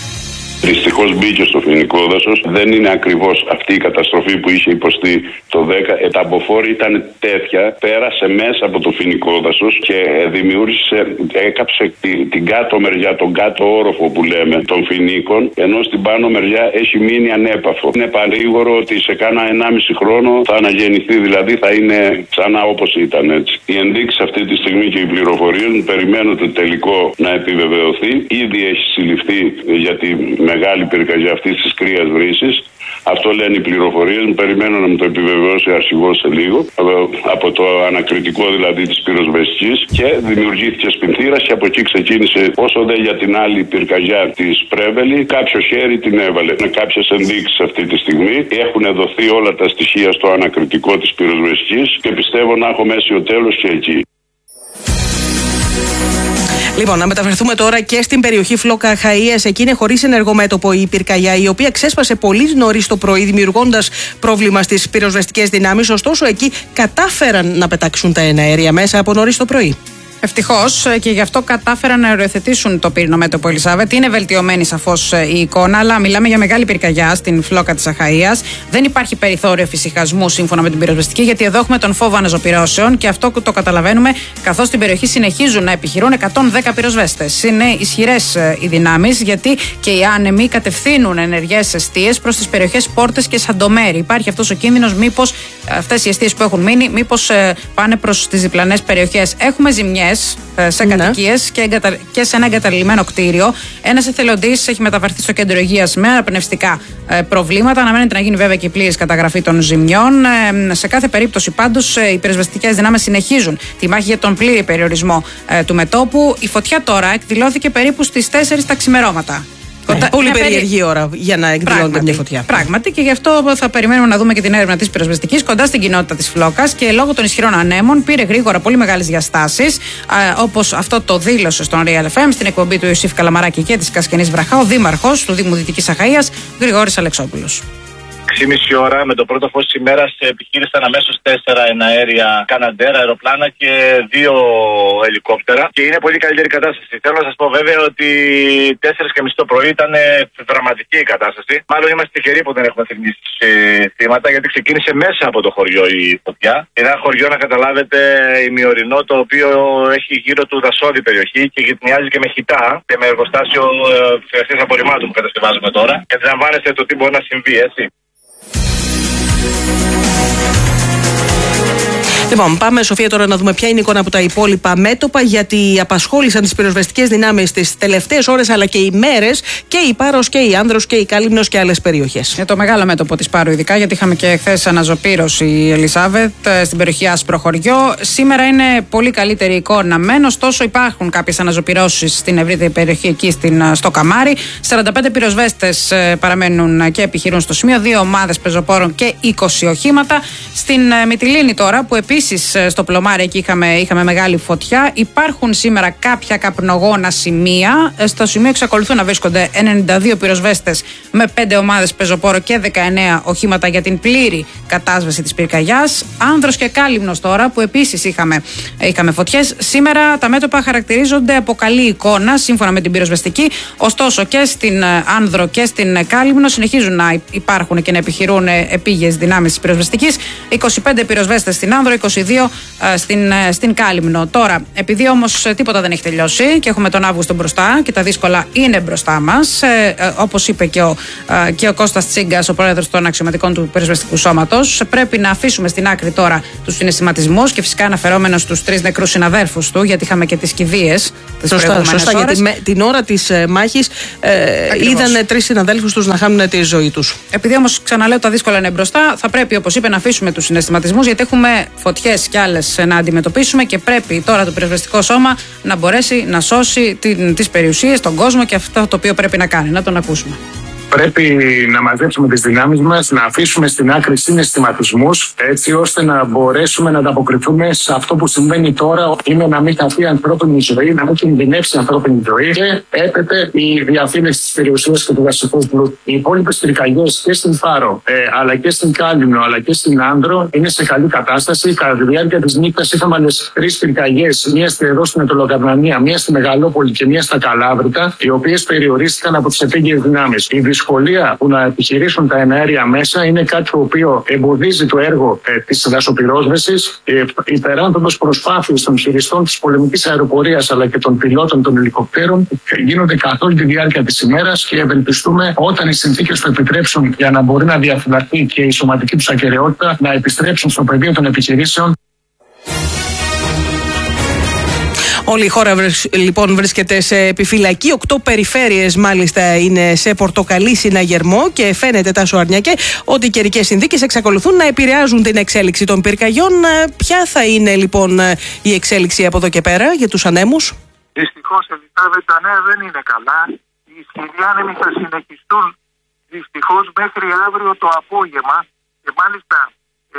Δυστυχώς μπήκε στο φοινικό δάσος. Δεν είναι ακριβώς αυτή η καταστροφή που είχε υποστεί το δέκα. Ε, τα αμποφόρη ήταν τέτοια, πέρασε μέσα από το φοινικό δάσος και δημιούργησε, έκαψε τη, την κάτω μεριά, τον κάτω όροφο που λέμε, των φοινίκων, ενώ στην πάνω μεριά έχει μείνει ανέπαφο. Είναι παρήγορο ότι σε κάνα ενάμιση χρόνο θα αναγεννηθεί, δηλαδή θα είναι ξανά όπως ήταν, έτσι. Οι ενδείξεις αυτή τη στιγμή και οι πληροφορίες μου περιμένουν το τελικό να επιβεβαιωθεί. Ήδη έχει συλληφθεί για τη μεγάλη πυρκαγιά αυτής της κρύας βρύσης. Αυτό λένε οι πληροφορίες μου. Περιμένω να μου το επιβεβαιώσει ο αρχηγός σε λίγο. Από το ανακριτικό δηλαδή της πυροσβεστικής. Και δημιουργήθηκε σπινθήρας και από εκεί ξεκίνησε. Όσο δε για την άλλη πυρκαγιά της Πρέβελη, κάποιο χέρι την έβαλε. Με κάποιες ενδείξεις αυτή τη στιγμή. Έχουν δοθεί όλα τα στοιχεία στο ανακριτικό της πυροσβεστικής και πιστεύω να έχω μέσιο τέλος και εκεί. Λοιπόν, να μεταφερθούμε τώρα και στην περιοχή Φλόκα Αχαΐας. Εκεί είναι χωρίς ενεργομέτωπο η πυρκαγιά, η οποία ξέσπασε πολύ νωρίς το πρωί, δημιουργώντας πρόβλημα στις πυροσβεστικές δυνάμεις. Ωστόσο, εκεί κατάφεραν να πετάξουν τα εναέρια μέσα από νωρίς το πρωί. Ευτυχώς, και γι' αυτό κατάφεραν να οριοθετήσουν το πύρινο μέτωπο, Ελισάβετ. Είναι βελτιωμένη σαφώς η εικόνα, αλλά μιλάμε για μεγάλη πυρκαγιά στην Φλόκα της Αχαΐας. Δεν υπάρχει περιθώριο εφησυχασμού σύμφωνα με την πυροσβεστική, γιατί εδώ έχουμε τον φόβο αναζωπυρώσεων και αυτό το καταλαβαίνουμε, καθώς στην περιοχή συνεχίζουν να επιχειρούν εκατόν δέκα πυροσβέστες. Είναι ισχυρές οι δυνάμεις, γιατί και οι άνεμοι κατευθύνουν ενεργές εστίες προς τις περιοχές Πόρτες και Σαντομέρη. Υπάρχει αυτός ο κίνδυνος, μήπως αυτές οι εστίες που έχουν μείνει, μήπως πάνε προς τις διπλανές περιοχές. Έχουμε ζημιές σε κατοικίες και, εγκατα... και σε ένα εγκαταλειμμένο κτίριο. Ένας εθελοντής έχει μεταφερθεί στο κέντρο υγείας με αναπνευστικά ε, προβλήματα. Αναμένεται να γίνει βέβαια και η πλήρης καταγραφή των ζημιών. Ε, σε κάθε περίπτωση, πάντως, ε, οι πυροσβεστικές δυνάμεις συνεχίζουν τη μάχη για τον πλήρη περιορισμό ε, του μετώπου. Η φωτιά τώρα εκδηλώθηκε περίπου στις τέσσερις τα ξημερώματα. Ναι, πολύ περίεργη περί... ώρα για να εκδηλώνεται μια φωτιά. Πράγματι, και γι' αυτό θα περιμένουμε να δούμε και την έρευνα της πυροσβεστικής κοντά στην κοινότητα της Φλόκας και λόγω των ισχυρών ανέμων πήρε γρήγορα πολύ μεγάλες διαστάσεις, όπως αυτό το δήλωσε στον Real εφ εμ στην εκπομπή του Ιωσήφ Καλαμαράκη και της Κασκενής Βραχά ο δήμαρχος του Δήμου Δυτικής Αχαΐας, Γρηγόρης Αλεξόπουλος. έξι και μισή ώρα με το πρώτο φως της ημέρας επιχείρησαν αμέσως τέσσερα εναέρια καναντέρα, αεροπλάνα και δύο ελικόπτερα και είναι πολύ καλύτερη κατάσταση. Θέλω να σας πω βέβαια ότι τέσσερα και μισή το πρωί ήταν δραματική η κατάσταση. Μάλλον είμαστε τυχεροί που δεν έχουμε θρηνήσει θύματα, γιατί ξεκίνησε μέσα από το χωριό η φωτιά. Είναι ένα χωριό, να καταλάβετε, ημιορεινό, το οποίο έχει γύρω του δασόδη περιοχή και γυτνιάζει και με χιτά και με εργοστάσιο επεξεργασίας απορριμμάτων που κατασκευάζουμε τώρα. Και αντιλαμβάνεστε το τι μπορεί να συμβεί, έτσι. Λοιπόν, πάμε, Σοφία, τώρα να δούμε ποια είναι η εικόνα από τα υπόλοιπα μέτωπα, γιατί απασχόλησαν τις πυροσβεστικές δυνάμεις τις τελευταίες ώρες αλλά και ημέρες και η Πάρος και η Άνδρος και η Κάλυμνος και άλλες περιοχές. Για το μεγάλο μέτωπο της Πάρου, ειδικά, γιατί είχαμε και χθες αναζωπήρωση η Ελισάβετ στην περιοχή Άσπρο Χωριό. Σήμερα είναι πολύ καλύτερη εικόνα μεν, ωστόσο υπάρχουν κάποιες αναζωπηρώσεις στην ευρύτερη περιοχή εκεί στην, στο Καμάρι. σαράντα πέντε πυροσβέστες παραμένουν και επιχειρούν στο σημείο, δύο ομάδες πεζοπόρων και είκοσι οχήματα. Στην Μυτιλήνη τώρα, που επίσης στο Πλωμάρι εκεί είχαμε, είχαμε μεγάλη φωτιά, υπάρχουν σήμερα κάποια καπνογόνα σημεία. Στο σημείο εξακολουθούν να βρίσκονται ενενήντα δύο πυροσβέστες με πέντε ομάδες πεζοπόρο και δεκαεννέα οχήματα για την πλήρη κατάσβεση της πυρκαγιάς. Άνδρος και Κάλυμνος τώρα, που επίσης είχαμε, είχαμε φωτιές. Σήμερα τα μέτωπα χαρακτηρίζονται από καλή εικόνα σύμφωνα με την πυροσβεστική. Ωστόσο και στην Άνδρο και στην Κάλυμνο συνεχίζουν να υπάρχουν και να επιχειρούν επίγειες δυνάμεις της πυροσβεστικής. είκοσι πέντε πυροσβέστες στην Άνδρο, είκοσι δύο στην, στην Κάλυμνο. Τώρα, επειδή όμως τίποτα δεν έχει τελειώσει και έχουμε τον Αύγουστο μπροστά και τα δύσκολα είναι μπροστά μας, ε, ε, όπως είπε και ο, ε, και ο Κώστας Τσίγκας, ο πρόεδρος των αξιωματικών του πυροσβεστικού σώματος, πρέπει να αφήσουμε στην άκρη τώρα τους συναισθηματισμούς και φυσικά αναφερόμενος στους τρεις νεκρούς συναδέλφους του, γιατί είχαμε και τις κηδείες τις προηγούμενες ώρες. Σωστά, γιατί με, την ώρα της ε, μάχης ε, είδαν τρεις συναδέλφους τους να χάνουν τη ζωή τους. Επειδή όμως, ξαναλέω, τα δύσκολα είναι μπροστά, θα πρέπει, όπως είπε, να αφήσουμε τους συναισθηματισμούς, γιατί έχουμε φωτιές κι άλλες να αντιμετωπίσουμε και πρέπει τώρα το πυροσβεστικό σώμα να μπορέσει να σώσει την, τις περιουσίες, τον κόσμο και αυτό το οποίο πρέπει να κάνει. Να τον ακούσουμε. Πρέπει να μαζέψουμε τις δυνάμεις μας, να αφήσουμε στην άκρη συναισθηματισμούς, έτσι ώστε να μπορέσουμε να ανταποκριθούμε σε αυτό που συμβαίνει τώρα. Είναι να μην χαθεί ανθρώπινη ζωή, να μην κινδυνεύσει ανθρώπινη ζωή και έπεται η διαφύλαξη της περιουσίας και του δασικού πλούτου. Οι υπόλοιπες πυρκαγιές και στην Φάρο, ε, αλλά και στην Κάλυμνο, αλλά και στην Άνδρο είναι σε καλή κατάσταση. Κατά τη διάρκεια της νύχτας είχαμε άλλες τρεις πυρκαγιές, μία εδώ στην Ετωλοκαρνανία, μία στη Μεγαλόπολη και μία στα Καλάβρητα, οι οποίες περιορίστηκαν από τις επίγειες δυνάμεις. Η δυσκολία που να επιχειρήσουν τα εναέρια μέσα είναι κάτι το οποίο εμποδίζει το έργο ε, της δασοπυρόσβεσης. Ε, υπεράνθρωπες προσπάθειες των χειριστών της πολεμικής αεροπορίας αλλά και των πιλότων των ελικοπτέρων ε, γίνονται καθ' όλη τη διάρκεια της ημέρας και ευελπιστούμε όταν οι συνθήκες το επιτρέψουν για να μπορεί να διαφυλαχθεί και η σωματική τους ακεραιότητα να επιστρέψουν στο πεδίο των επιχειρήσεων. Όλη η χώρα λοιπόν βρίσκεται σε επιφυλακή. Οκτώ περιφέρειες μάλιστα είναι σε πορτοκαλί συναγερμό και φαίνεται, Τάσο Αρνιακέ, ότι οι καιρικές συνθήκες εξακολουθούν να επηρεάζουν την εξέλιξη των πυρκαγιών. Ποια θα είναι λοιπόν η εξέλιξη από εδώ και πέρα για τους ανέμους? Δυστυχώς, Ελισάβετ, τα νέα δεν είναι καλά. Οι ισχυροί άνεμοι θα συνεχιστούν δυστυχώς μέχρι αύριο το απόγευμα και μάλιστα ε,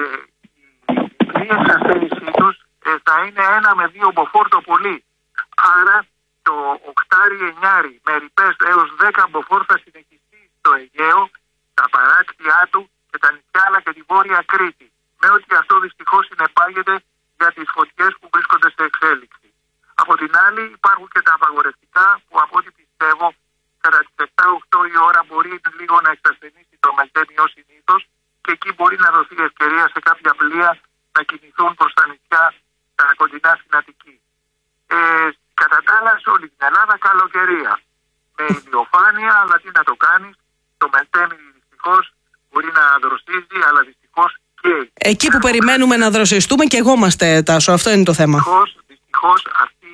η πλήρη εξασθένησή τους θα είναι ένα με δύο μποφόρ το πολύ. Άρα το οκτάρι εννιάρι με ρηπές έως δέκα μποφόρ θα συνεχιστεί στο Αιγαίο, τα παράκτια του και τα νησιά αλλά και τη Βόρεια Κρήτη. Με ότι αυτό δυστυχώς συνεπάγεται για τις φωτιές που βρίσκονται σε εξέλιξη. Από την άλλη υπάρχουν και τα απαγορευτικά που από ό,τι πιστεύω κατά τις επτά οκτώ η ώρα μπορεί λίγο να εξασθενήσει το Μελτέμι ως συνήθως και εκεί μπορεί να δοθεί ευκαιρία σε κάποια πλοία να κινηθούν προς τα νησιά τα κοντινά στην Αττική. Ε, κατά τα άλλα, σε όλη την Ελλάδα καλοκαιρία. Με ηλιοφάνεια, αλλά τι να το κάνεις, το Μελτέμι δυστυχώς μπορεί να δροσίζει, αλλά δυστυχώς και... Εκεί που περιμένουμε να δροσιστούμε και εγώ είμαστε, Τάσο, αυτό είναι το θέμα. Δυστυχώς, δυστυχώς αυτή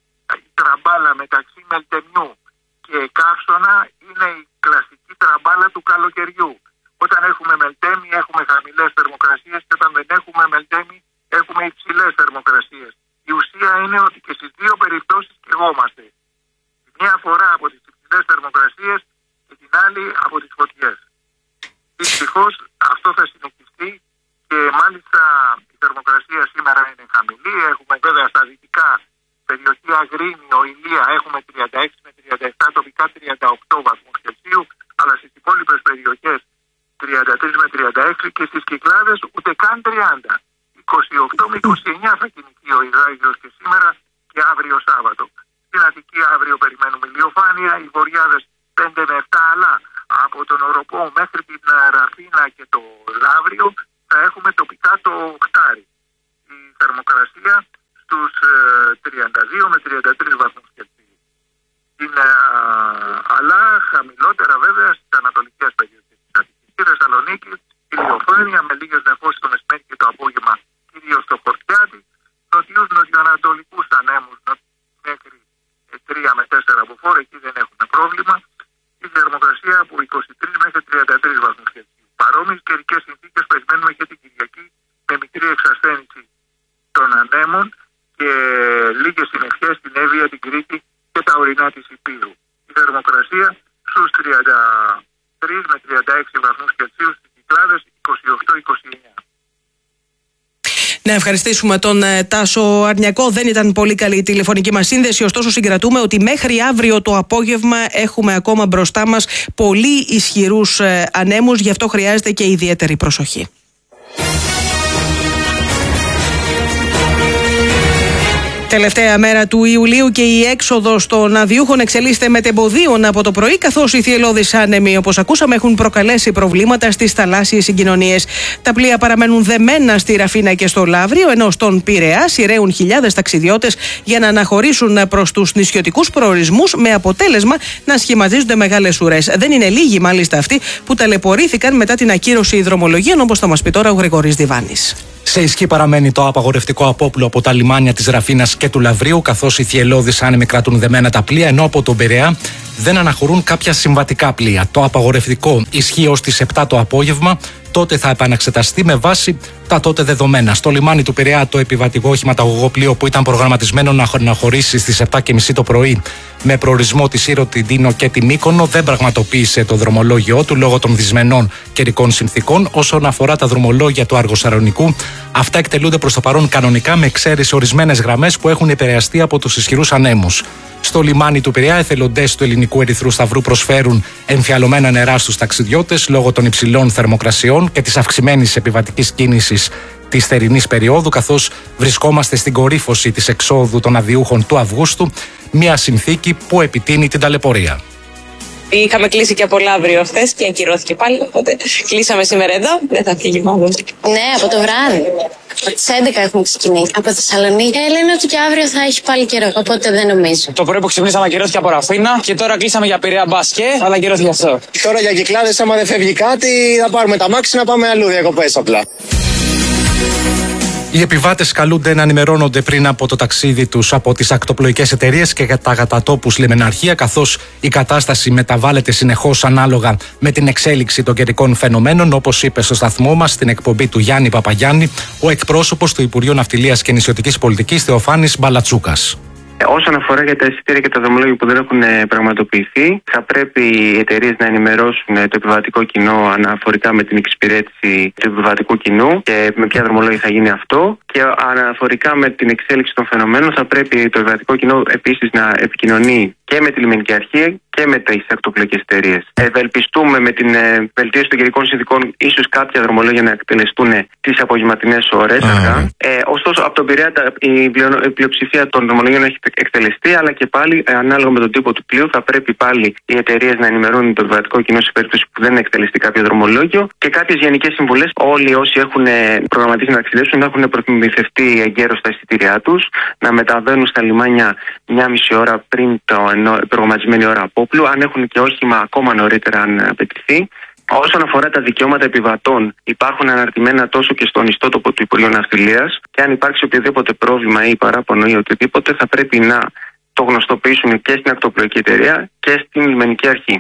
η τραμπάλα μεταξύ Μελτεμιού και Καύσωνα είναι η κλασική τραμπάλα του καλοκαιριού. Όταν έχουμε Μελτέμι έχουμε χαμηλές θερμοκρασίες και όταν δεν έχουμε Μελτέμι έχουμε υψηλές θερμοκρασίες. Η ουσία είναι ότι και στις δύο περιπτώσεις κρυγόμαστε. Μία φορά από τις υψηλές θερμοκρασίες και την άλλη από τις φωτιές. Δυστυχώς αυτό θα συνεχιστεί και μάλιστα η θερμοκρασία σήμερα είναι χαμηλή. Έχουμε βέβαια στα δυτικά περιοχή Αγρίνιο, Ηλία έχουμε τριάντα έξι με τριάντα επτά, τοπικά τριάντα οκτώ βαθμούς Κελσίου, αλλά στις υπόλοιπες περιοχές τριάντα τρία με τριάντα έξι και στις Κυκλάδες ούτε καν τριάντα. είκοσι οκτώ με είκοσι εννιά θα κινηθεί ο υδράγιος και σήμερα και αύριο Σάββατο. Στην Αττική αύριο περιμένουμε ηλιοφάνεια, οι βορειάδες πέντε με επτά, αλλά από τον Οροπό μέχρι την Ραφίνα και το Λαύριο θα έχουμε τοπικά το οκτάρι. Η θερμοκρασία στους τριάντα δύο με τριάντα τρία βαθμούς Κελσίου. Είναι, αλλά χαμηλότερα βέβαια στις ανατολικές περιοχές της Αττικής. Στη Θεσσαλονίκη ηλιοφάνεια με λίγες νεφώσεις το μεσημέρι και το απόγευμα κυρίως στο Χορτιά τρεις μέχρι τριάντα τρεις βαθμούς Κελσίου. Παρόμοιες καιρικές συνθήκες περιμένουμε και την Κυριακή με μικρή εξασθένηση των ανέμων και λίγες συννεφιές στην Εύβοια, την Κρήτη και τα ορεινά της Υπήρου. Η θερμοκρασία στους τριάντα τρεις με τριάντα έξι βαθμούς Κελσίου, στις Κυκλάδες είκοσι οκτώ είκοσι εννέα. Να ευχαριστήσουμε τον ε, Τάσο Αρνιακό. Δεν ήταν πολύ καλή η τηλεφωνική μας σύνδεση, ωστόσο συγκρατούμε ότι μέχρι αύριο το απόγευμα έχουμε ακόμα μπροστά μας πολύ ισχυρούς ε, ανέμους, γι' αυτό χρειάζεται και ιδιαίτερη προσοχή. Τελευταία μέρα του Ιουλίου και η έξοδος των αδιούχων εξελίσσεται μετεμποδίων από το πρωί, καθώς οι θυελλώδεις άνεμοι, όπως ακούσαμε, έχουν προκαλέσει προβλήματα στις θαλάσσιες συγκοινωνίες. Τα πλοία παραμένουν δεμένα στη Ραφίνα και στο Λαύριο, ενώ στον Πειραιά σειραίουν χιλιάδες ταξιδιώτες για να αναχωρήσουν προς τους νησιωτικούς προορισμούς, με αποτέλεσμα να σχηματίζονται μεγάλες ουρές. Δεν είναι λίγοι μάλιστα αυτοί που ταλαιπωρήθηκαν μετά την ακύρωση δρομολογίων, όπως θα μας πει τώρα ο Γρηγόρης Διβάνης. Σε ισχύ παραμένει το απαγορευτικό απόπλου από τα λιμάνια της Ραφίνας και του Λαυρίου, καθώς οι θυελλώδεις άνεμοι κρατούν δεμένα τα πλοία, ενώ από τον Πειραιά δεν αναχωρούν κάποια συμβατικά πλοία. Το απαγορευτικό ισχύει ως τις επτά το απόγευμα, τότε θα επαναξεταστεί με βάση τα τότε δεδομένα. Στο λιμάνι του Πειραιά, το επιβατικό οχηματαγωγό πλοίο που ήταν προγραμματισμένο να αναχωρήσει στις επτά και μισή το πρωί με προορισμό τη Σύρο, την Τίνο και τη Μύκονο, δεν πραγματοποίησε το δρομολόγιο του λόγω των δυσμενών καιρικών συνθήκων. Όσον αφορά τα δρομολόγια του Αργοσαρονικού, αυτά εκτελούνται προς το παρόν κανονικά, με εξαίρεση ορισμένες γραμμές που έχουν επηρεαστεί από τους ισχυρούς ανέμους. Στο λιμάνι του Πειραιά, εθελοντές του Ελληνικού Ερυθρού Σταυρού προσφέρουν εμφιαλωμένα νερά στους ταξιδιώτες λόγω των υψηλών θερμοκρασιών και της αυξημένης επιβατικής κίνησης της θερινής περίοδου, καθώς βρισκόμαστε στην κορύφωση της εξόδου των αδιούχων του Αυγούστου, μια συνθήκη που επιτείνει την ταλαιπωρία. Είχαμε κλείσει και από Λαύριο χθες και ακυρώθηκε πάλι, οπότε κλείσαμε σήμερα εδώ, δεν θα φύγει μόνο. Ναι, από το βράδυ. Από τις έντεκα έχουμε ξεκινήσει. Από Θεσσαλονίκη. Ε, λένε ότι και αύριο θα έχει πάλι καιρό, οπότε δεν νομίζω. Το πρωί που ξυπνήσαμε ακυρώθηκε από Ραφίνα και τώρα κλείσαμε για Πειραιά μπάσκετ, αλλά ακυρώθηκε αυτό. Τώρα για Κυκλάδες, άμα δεν φεύγει κάτι, θα πάρουμε τα μάξι να πάμε αλλού διακοπές απλά. Οι επιβάτες καλούνται να ενημερώνονται πριν από το ταξίδι τους από τις ακτοπλοϊκές εταιρείες και τα κατατόπους λιμεναρχεία, καθώς η κατάσταση μεταβάλλεται συνεχώς ανάλογα με την εξέλιξη των καιρικών φαινομένων, όπως είπε στο σταθμό μας στην εκπομπή του Γιάννη Παπαγιάννη ο εκπρόσωπος του Υπουργείου Ναυτιλίας και Νησιωτικής Πολιτικής Θεοφάνης Μπαλατσούκας. Όσον αφορά για τα εισιτήρια και τα δρομολόγια που δεν έχουν πραγματοποιηθεί, θα πρέπει οι εταιρείες να ενημερώσουν το επιβατικό κοινό αναφορικά με την εξυπηρέτηση του επιβατικού κοινού και με ποια δρομολόγια θα γίνει αυτό. Και αναφορικά με την εξέλιξη των φαινομένων, θα πρέπει το επιβατικό κοινό επίσης να επικοινωνεί και με τη λιμενική αρχή και με τις ακτοπλοϊκές εταιρείες. Ευελπιστούμε με την ε, βελτίωση των καιρικών συνθηκών ίσως κάποια δρομολόγια να εκτελεστούν τις απογευματινές ώρες mm. αργά. Ε, ωστόσο, από τον Πειραιά η, πλειο, η πλειοψηφία των δρομολόγιων έχει εκτελεστεί, αλλά και πάλι ε, ανάλογα με τον τύπο του πλοίου θα πρέπει πάλι οι εταιρείες να ενημερώνουν το επιβατικό κοινό σε περίπτωση που δεν εκτελεστεί κάποιο δρομολόγιο και κάποιες γενικές συμβουλές. Όλοι όσοι έχουν προγραμματίσει να ταξιδέψουν να έχουν προμηθευτεί εγκαίρως τα εισιτήριά τους, να μεταβαίνουν στα λιμάνια μια μισή ώρα πριν την προγραμματισμένη ώρα απόπλου, αν έχουν και όχημα ακόμα νωρίτερα αν απαιτηθεί. Όσον αφορά τα δικαιώματα επιβατών, υπάρχουν αναρτημένα τόσο και στον ιστότοπο του Υπουργείου Ναυτιλίας και αν υπάρξει οποιοδήποτε πρόβλημα ή παράπονο ή οτιδήποτε, θα πρέπει να το γνωστοποιήσουν και στην ακτοπλοϊκή εταιρεία και στην λιμενική αρχή.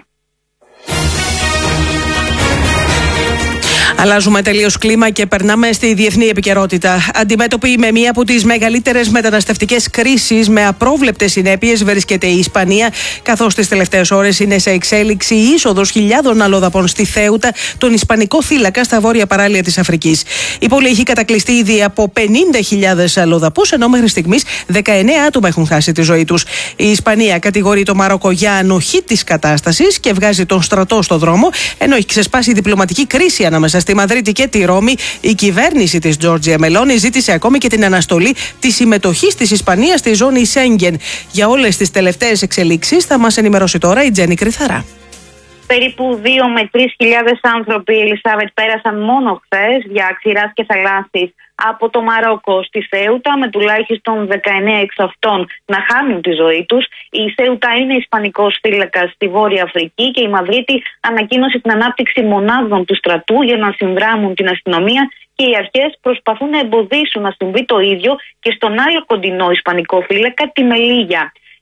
Αλλάζουμε τελείως κλίμα και περνάμε στη διεθνή επικαιρότητα. Αντιμέτωπη με μία από τις μεγαλύτερες μεταναστευτικές κρίσεις με απρόβλεπτες συνέπειες βρίσκεται η Ισπανία, καθώς τις τελευταίες ώρες είναι σε εξέλιξη η είσοδος χιλιάδων αλλοδαπών στη Θέουτα, τον Ισπανικό θύλακα στα βόρεια παράλια της Αφρικής. Η πόλη έχει κατακλειστεί ήδη από πενήντα χιλιάδες αλλοδαπούς, ενώ μέχρι στιγμής δεκαεννέα άτομα έχουν χάσει τη ζωή τους. Η Ισπανία κατηγορεί το Μαρόκο για ανοχή της κατάστασης και βγάζει τον στρατό στο δρόμο, ενώ έχει ξεσπάσει η διπλωματική κρίση ανάμεσα στη Μαδρίτη και τη Ρώμη. Η κυβέρνηση της Τζόρτζια Μελόνι ζήτησε ακόμη και την αναστολή της συμμετοχής της Ισπανίας στη ζώνη Σέγγεν. Για όλες τις τελευταίες εξελίξεις θα μας ενημερώσει τώρα η Τζέννη Κρυθαρά. Περίπου δύο με τρεις χιλιάδες άνθρωποι, η Ελισάβετ, πέρασαν μόνο χθες δια ξηράς και θαλάσσης από το Μαρόκο στη Σέουτα, με τουλάχιστον δεκαεννέα εξ αυτών να χάνουν τη ζωή τους. Η Σέουτα είναι ισπανικός θύλακας στη Βόρεια Αφρική και η Μαδρίτη ανακοίνωσε την ανάπτυξη μονάδων του στρατού για να συνδράμουν την αστυνομία και οι αρχές προσπαθούν να εμποδίσουν να συμβεί το ίδιο και στον άλλο κοντινό ισπανικό θύλακα, τη Μελίγια.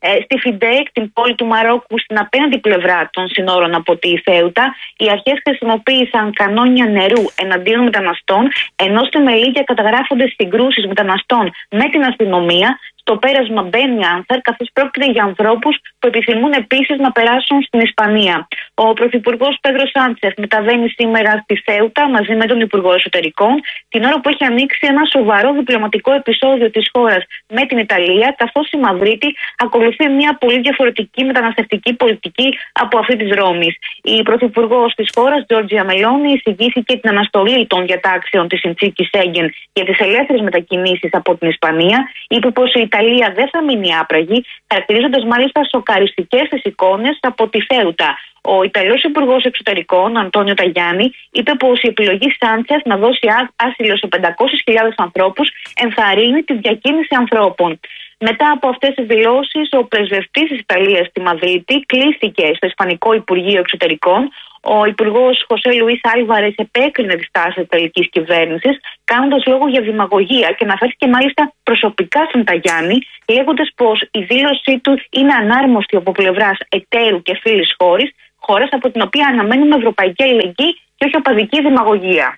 Ε, στη Φιντέκ, την πόλη του Μαρόκου, στην απέναντι πλευρά των συνόρων από τη Θέουτα, οι αρχές χρησιμοποίησαν κανόνια νερού εναντίον μεταναστών, ενώ στη Μελίγια καταγράφονται συγκρούσεις μεταναστών με την αστυνομία. Στο πέρασμα μπαίνει άνθαρ, καθώς πρόκειται για ανθρώπους που επιθυμούν επίσης να περάσουν στην Ισπανία. Ο Πρωθυπουργός Πέδρο Σάντσεφ μεταβαίνει σήμερα στη Θέουτα μαζί με τον Υπουργό Εσωτερικών, την ώρα που έχει ανοίξει ένα σοβαρό διπλωματικό επεισόδιο της χώρας με την Ιταλία, καθώς η Μαδρίτη ακολουθεί μια πολύ διαφορετική μεταναστευτική πολιτική από αυτή της Ρώμης. Η Πρωθυπουργός της χώρας, Τζόρτζια Μελόνι, εισηγήθηκε την αναστολή των διατάξεων της συνθήκης Σέγγεν για τις ελεύθερες μετακινήσεις από την Ισπανία. Είπε πως η Ιταλία δεν θα μείνει άπραγη, χαρακτηρίζοντας μάλιστα σοκαριστικές τις εικόνες από τη Θέουτα. Ο Ιταλός Υπουργός Εξωτερικών, Αντώνιο Ταγιάννη, είπε πως η επιλογή Σάντσεφ να δώσει άσυλο σε πεντακόσιες χιλιάδες ανθρώπους ενθαρρύνει τη διακίνηση ανθρώπων. Μετά από αυτές τις δηλώσεις, ο πρεσβευτής της Ιταλίας στη Μαδρίτη κλήθηκε στο Ισπανικό Υπουργείο Εξωτερικών. Ο Υπουργός Χωσέ Λουίς Άλβαρες επέκρινε τη στάση της Ιταλικής κυβέρνησης, κάνοντας λόγο για δημαγωγία και αναφέρθηκε μάλιστα προσωπικά στον Ταγιάννη, λέγοντας πως η δήλωσή του είναι ανάρμοστη από πλευράς εταίρου και φίλης χώρης, χώρας από την οποία αναμένουμε ευρωπαϊκή αλληλεγγύη και όχι οπαδική δημαγωγία.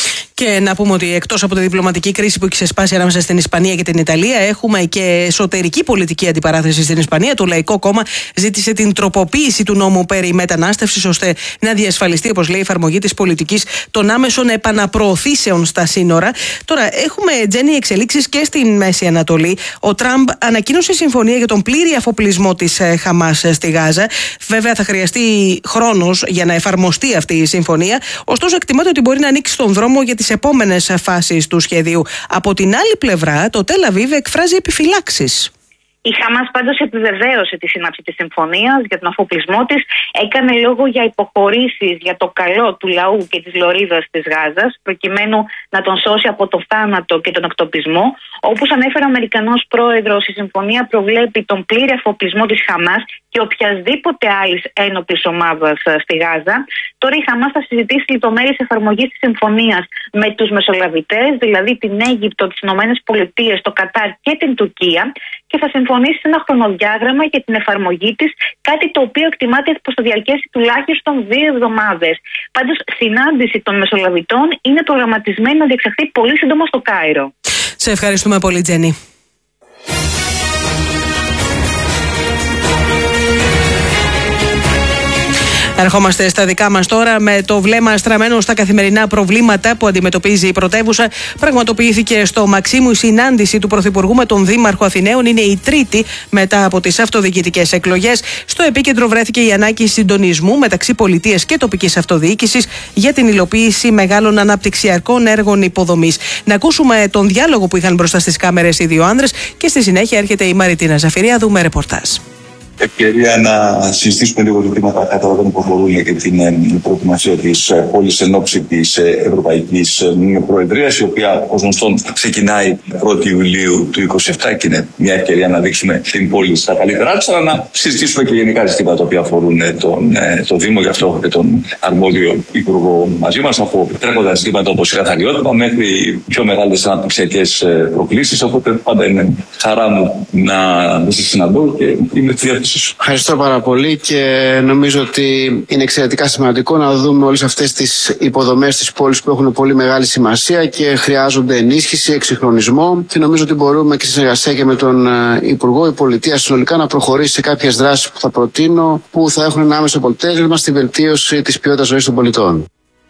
Και να πούμε ότι εκτός από τη διπλωματική κρίση που έχει ξεσπάσει ανάμεσα στην Ισπανία και την Ιταλία, έχουμε και εσωτερική πολιτική αντιπαράθεση στην Ισπανία. Το Λαϊκό Κόμμα ζήτησε την τροποποίηση του νόμου περί μετανάστευσης, ώστε να διασφαλιστεί, όπως λέει, η εφαρμογή της πολιτικής των άμεσων επαναπροωθήσεων στα σύνορα. Τώρα, έχουμε, Τζέννη, εξελίξεις και στην Μέση Ανατολή. Ο Τραμπ ανακοίνωσε συμφωνία για τον πλήρη αφοπλισμό της Χαμάς στη Γάζα. Βέβαια, θα χρειαστεί χρόνος για να εφαρμοστεί αυτή η συμφωνία. Ωστόσο, εκτιμάται ότι μπορεί να ανοίξει τον δρόμο για τις επόμενες φάσεις του σχεδίου. Από την άλλη πλευρά, το Τελ Αβίβ εκφράζει επιφυλάξεις. Η Χαμάς πάντως επιβεβαίωσε τη σύναψη της συμφωνίας για τον αφοπλισμό της, έκανε λόγο για υποχωρήσεις για το καλό του λαού και της λωρίδας της Γάζας, προκειμένου να τον σώσει από το θάνατο και τον εκτοπισμό. Όπως ανέφερε ο Αμερικανός πρόεδρος, η συμφωνία προβλέπει τον πλήρη αφοπλισμό της Χαμάς και οποιασδήποτε άλλης ένοπλης ομάδας στη Γάζα. Τώρα η Χαμάς θα συζητήσει λεπτομέρειες εφαρμογής της συμφωνίας με τους μεσολαβητές, δηλαδή την Αίγυπτο, τις Ηνωμένες Πολιτείες, το Κατάρ και την Τουρκία, και θα συμφωνήσει ένα χρονοδιάγραμμα για την εφαρμογή της, κάτι το οποίο εκτιμάται πως θα διαρκέσει τουλάχιστον δύο εβδομάδες. Πάντως, συνάντηση των μεσολαβητών είναι προγραμματισμένη να διεξαχθεί πολύ σύντομα στο Κάιρο. Σε ευχαριστούμε πολύ, Τζέννη. Ερχόμαστε στα δικά μας τώρα με το βλέμμα στραμμένο στα καθημερινά προβλήματα που αντιμετωπίζει η πρωτεύουσα. Πραγματοποιήθηκε στο Μαξίμου η συνάντηση του Πρωθυπουργού με τον Δήμαρχο Αθηναίων. Είναι η τρίτη μετά από τις αυτοδιοικητικές εκλογές. Στο επίκεντρο βρέθηκε η ανάγκη συντονισμού μεταξύ πολιτείας και τοπικής αυτοδιοίκησης για την υλοποίηση μεγάλων αναπτυξιακών έργων υποδομής. Να ακούσουμε τον διάλογο που είχαν μπροστά στις κάμερες οι δύο άνδρες και στη συνέχεια έρχεται η Μαριτίνα Ζαφυρία. Δούμε ρεπορτάζ. Ευκαιρία να συζητήσουμε λίγο το θέμα κατά που αφορούν και την προετοιμασία της πόλης εν ώψη της Ευρωπαϊκής Προεδρίας, η οποία ως γνωστόν ξεκινάει πρώτη Ιουλίου του είκοσι επτά και είναι μια ευκαιρία να δείξουμε την πόλη στα καλύτερά της, αλλά να συζητήσουμε και γενικά ζητήματα που αφορούν τον, το Δήμο. Γι' αυτό έχουμε τον αρμόδιο υπουργό μαζί μας, από τρέχοντα ζητήματα όπως η καθαριότητα μέχρι πιο μεγάλες αναπτυξιακές προκλήσεις. Οπότε πάντα είναι χαρά μου να σας συναντώ και είμαι στη διάθεση. Ευχαριστώ πάρα πολύ και νομίζω ότι είναι εξαιρετικά σημαντικό να δούμε όλες αυτές τις υποδομές της πόλης που έχουν πολύ μεγάλη σημασία και χρειάζονται ενίσχυση, εξυγχρονισμό, και νομίζω ότι μπορούμε και σε συνεργασία και με τον Υπουργό, η Πολιτεία συνολικά να προχωρήσει σε κάποιες δράσεις που θα προτείνω, που θα έχουν ένα άμεσο αποτέλεσμα στη βελτίωση της ποιότητας ζωής των πολιτών.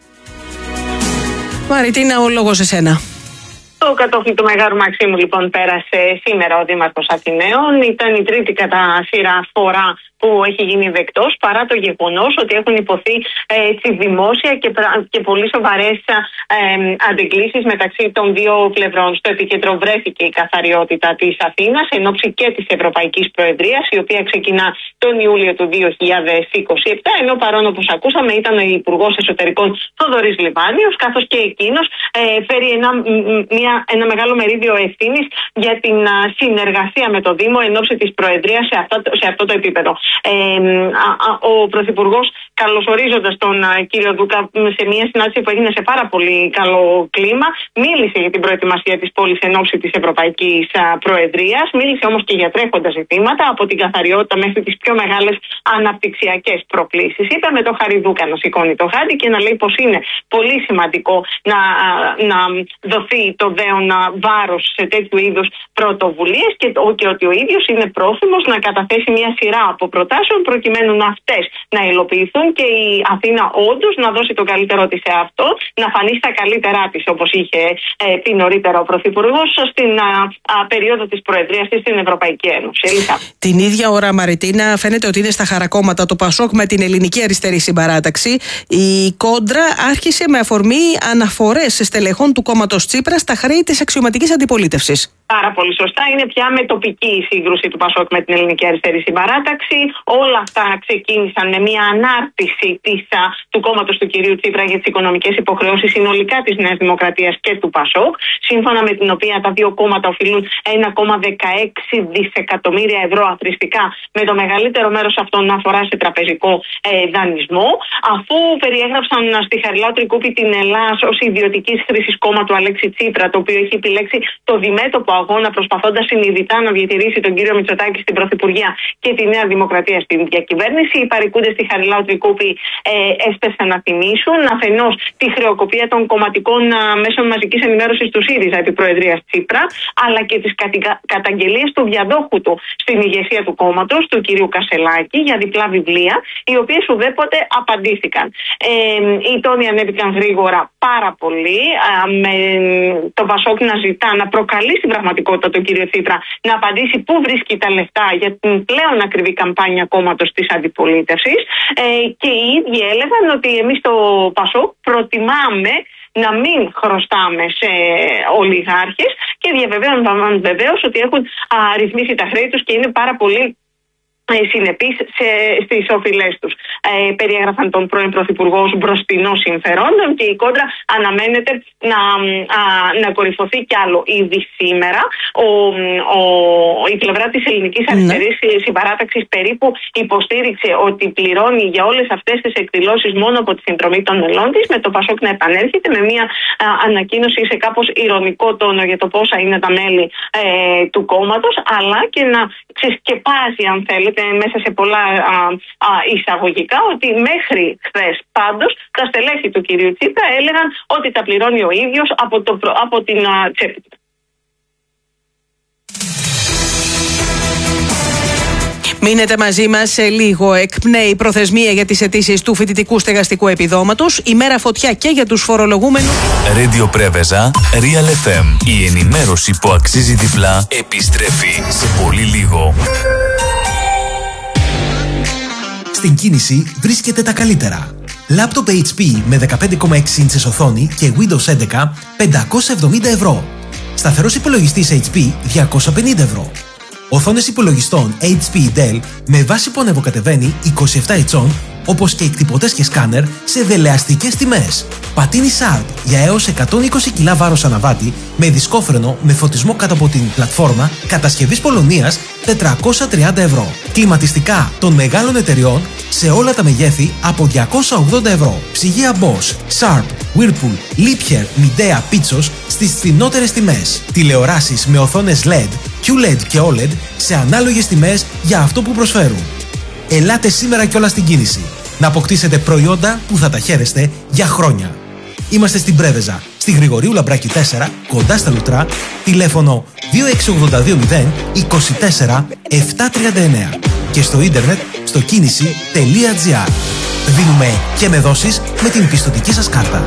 Μαριτίνα, ο λόγος σε σένα. Το κατόφλι του Μεγάλου Μαξίμου λοιπόν πέρασε σήμερα ο Δήμαρχος Αθηναίων. Ήταν η τρίτη κατά σειρά φορά που έχει γίνει δεκτός, παρά το γεγονός ότι έχουν υποθεί έτσι δημόσια και, και πολύ σοβαρές ε, αντεγκλήσεις μεταξύ των δύο πλευρών. Στο επίκεντρο βρέθηκε η καθαριότητα της Αθήνας εν ώψη και της Ευρωπαϊκής Προεδρίας, η οποία ξεκινά τον Ιούλιο του δύο χιλιάδες είκοσι επτά, ενώ παρόν, όπως ακούσαμε, ήταν ο Υπουργός Εσωτερικών Θοδωρής Λιβάνιος, καθώς και εκείνος ε, φέρει ένα, μια, ένα μεγάλο μερίδιο ευθύνης για την α, συνεργασία με το Δήμο εν ώψη της Προεδρίας σε αυτό, σε αυτό το επίπεδο. Ε, ο Πρωθυπουργός, καλωσορίζοντας τον α, κύριο Δούκα σε μια συνάντηση που έγινε σε πάρα πολύ καλό κλίμα, μίλησε για την προετοιμασία της πόλης εν ώψη της Ευρωπαϊκής α, Προεδρίας, μίλησε όμως και για τρέχοντα ζητήματα, από την καθαριότητα μέχρι τις πιο μεγάλες αναπτυξιακές προκλήσεις. Είπε με το Χαριδούκα να σηκώνει το χάρτη και να λέει πως είναι πολύ σημαντικό να, α, να δοθεί το δέον βάρος σε τέτοιου είδους πρωτοβουλίες και, και ότι ο ίδιος είναι πρόθυμος να καταθέσει μια σειρά από προτάσεων προκειμένου να αυτές να υλοποιηθούν και η Αθήνα όντως να δώσει το καλύτερό της σε αυτό, να φανεί στα καλύτερά της, όπως είχε ε, πει νωρίτερα ο Πρωθυπουργός στην α, α, περίοδο της Προεδρίας της στην Ευρωπαϊκή Ένωση. Ελίσα. Την ίδια ώρα, Μαριτίνα, φαίνεται ότι είναι στα χαρακόμματα το Πασόκ με την Ελληνική Αριστερή Συμπαράταξη. Η κόντρα άρχισε με αφορμή αναφορές στελεχών του κόμματος Τσίπρα στα χρέη της αξιωματικής αντιπολίτευσης. Πάρα πολύ σωστά. Είναι πια με τοπική η σύγκρουση του Πασόκ με την Ελληνική Αριστερή Συμπαράταξη. Όλα αυτά ξεκίνησαν με μια ανάρτηση της, α, του κόμματος του κυρίου Τσίπρα για τις οικονομικές υποχρεώσεις συνολικά της Νέας Δημοκρατίας και του Πασόκ, σύμφωνα με την οποία τα δύο κόμματα οφείλουν ένα κόμμα δεκαέξι δισεκατομμύρια ευρώ αθροιστικά, με το μεγαλύτερο μέρος αυτών να αφορά σε τραπεζικό ε, δανεισμό, αφού περιέγραψαν στη Χαριλάου Τρικούπη την Ελλάδα ως ιδιωτικής χρήσης κόμμα του Αλέξη Τσίπρα, το οποίο έχει επιλέξει το διμέτωπο αγώνα προσπαθώντας συνειδητά να διατηρήσει τον κύριο Μητσοτάκη στην Πρωθυπουργία και τη Νέα Δημοκρατία στην διακυβέρνηση. Οι παρικούντες στη Χαριλάου Τρικούπη ε, έσπευσαν να θυμίσουν αφενός τη χρεοκοπία των κομματικών α, μέσων μαζικής ενημέρωσης του ΣΥΡΙΖΑ επί Προεδρίας Τσίπρα, αλλά και τις καταγγελίες του διαδόχου του στην ηγεσία του κόμματος, του κυρίου Κασελάκη, για διπλά βιβλία, οι οποίες ουδέποτε απαντήθηκαν. Ε, οι τόνοι ανέβηκαν γρήγορα πάρα πολύ, α, με τον Πασόκ να ζητά, να προκαλεί στην πραγματικότητα τον κύριο Τσίπρα να απαντήσει πού βρίσκει τα λεφτά για την πλέον ακριβή καμπάνια κόμματος της αντιπολίτευσης, ε, και οι ίδιοι έλεγαν ότι εμείς στο Πασόκ προτιμάμε να μην χρωστάμε σε ολιγάρχες και διαβεβαίωναν βεβαίως ότι έχουν α, ρυθμίσει τα χρέη τους και είναι πάρα πολύ συνεπείς στις οφειλές τους. Ε, περιέγραφαν τον πρώην Πρωθυπουργό ως μπροστινό συμφερόντων και η κόντρα αναμένεται να, α, να κορυφωθεί κι άλλο. Ήδη σήμερα ο, ο, η πλευρά της Ελληνικής Αριστερής ναι. Συμπαράταξης περίπου υποστήριξε ότι πληρώνει για όλες αυτές τις εκδηλώσεις μόνο από τη συνδρομή των μελών της, με το Πασόκ να επανέρχεται με μια α, ανακοίνωση σε κάπως ηρωνικό τόνο για το πόσα είναι τα μέλη ε, του κόμματος, αλλά και να ξεσκεπάζει, αν θέλετε, μέσα σε πολλά α, α, εισαγωγικά, ότι μέχρι χθες πάντως τα στελέχη του κυρίου Τσίπρα έλεγαν ότι τα πληρώνει ο ίδιος από, το, από την α, τσέπη του. Μείνετε μαζί μας σε λίγο. Εκπνέει η προθεσμία για τις αιτήσεις του φοιτητικού στεγαστικού επιδόματος. Ημέρα φωτιά και για τους φορολογούμενους. Radio Πρέβεζα, Real εφ εμ. Η ενημέρωση που αξίζει διπλά επιστρέφει σε πολύ λίγο. Στην κίνηση βρίσκεται τα καλύτερα. Λάπτοπ έιτς πι με δεκαπέντε κόμμα έξι ίντσες οθόνη και Windows έντεκα πεντακόσια εβδομήντα ευρώ. Σταθερός υπολογιστής έιτς πι διακόσια πενήντα ευρώ. Οθόνες υπολογιστών έιτς πι Dell με βάση που ανεβοκατεβαίνει είκοσι επτά ιντσών, όπως και εκτυπωτές και σκάνερ σε δελεαστικές τιμές. Πατίνι Sharp για έως εκατόν είκοσι κιλά βάρος αναβάτη με δισκόφρενο με φωτισμό κάτω από την πλατφόρμα κατασκευής Πολωνίας τετρακόσια τριάντα ευρώ. Κλιματιστικά των μεγάλων εταιριών σε όλα τα μεγέθη από διακόσια ογδόντα ευρώ. Ψυγεία Bosch, Sharp, Whirlpool, Liebherr, Midea, Pitsos στις φθηνότερες τιμές. Τηλεοράσεις με οθόνες ελ ι ντι, κιου ελ ι ντι και ο ελ ι ντι σε ανάλογες τιμές για αυτό που προσφέρουν. Ελάτε σήμερα κιόλα στην κίνηση να αποκτήσετε προϊόντα που θα τα χαίρεστε για χρόνια. Είμαστε στην Πρέβεζα, στη Γρηγορίου Λαμπράκη τέσσερα, κοντά στα Λουτρά, τηλέφωνο δύο έξι ογδόντα δύο μηδέν είκοσι τέσσερα επτακόσια τριάντα εννέα και στο ίντερνετ στο κίνηση τελεία τζι άρ. Δίνουμε και με δόσεις με την πιστωτική σας κάρτα.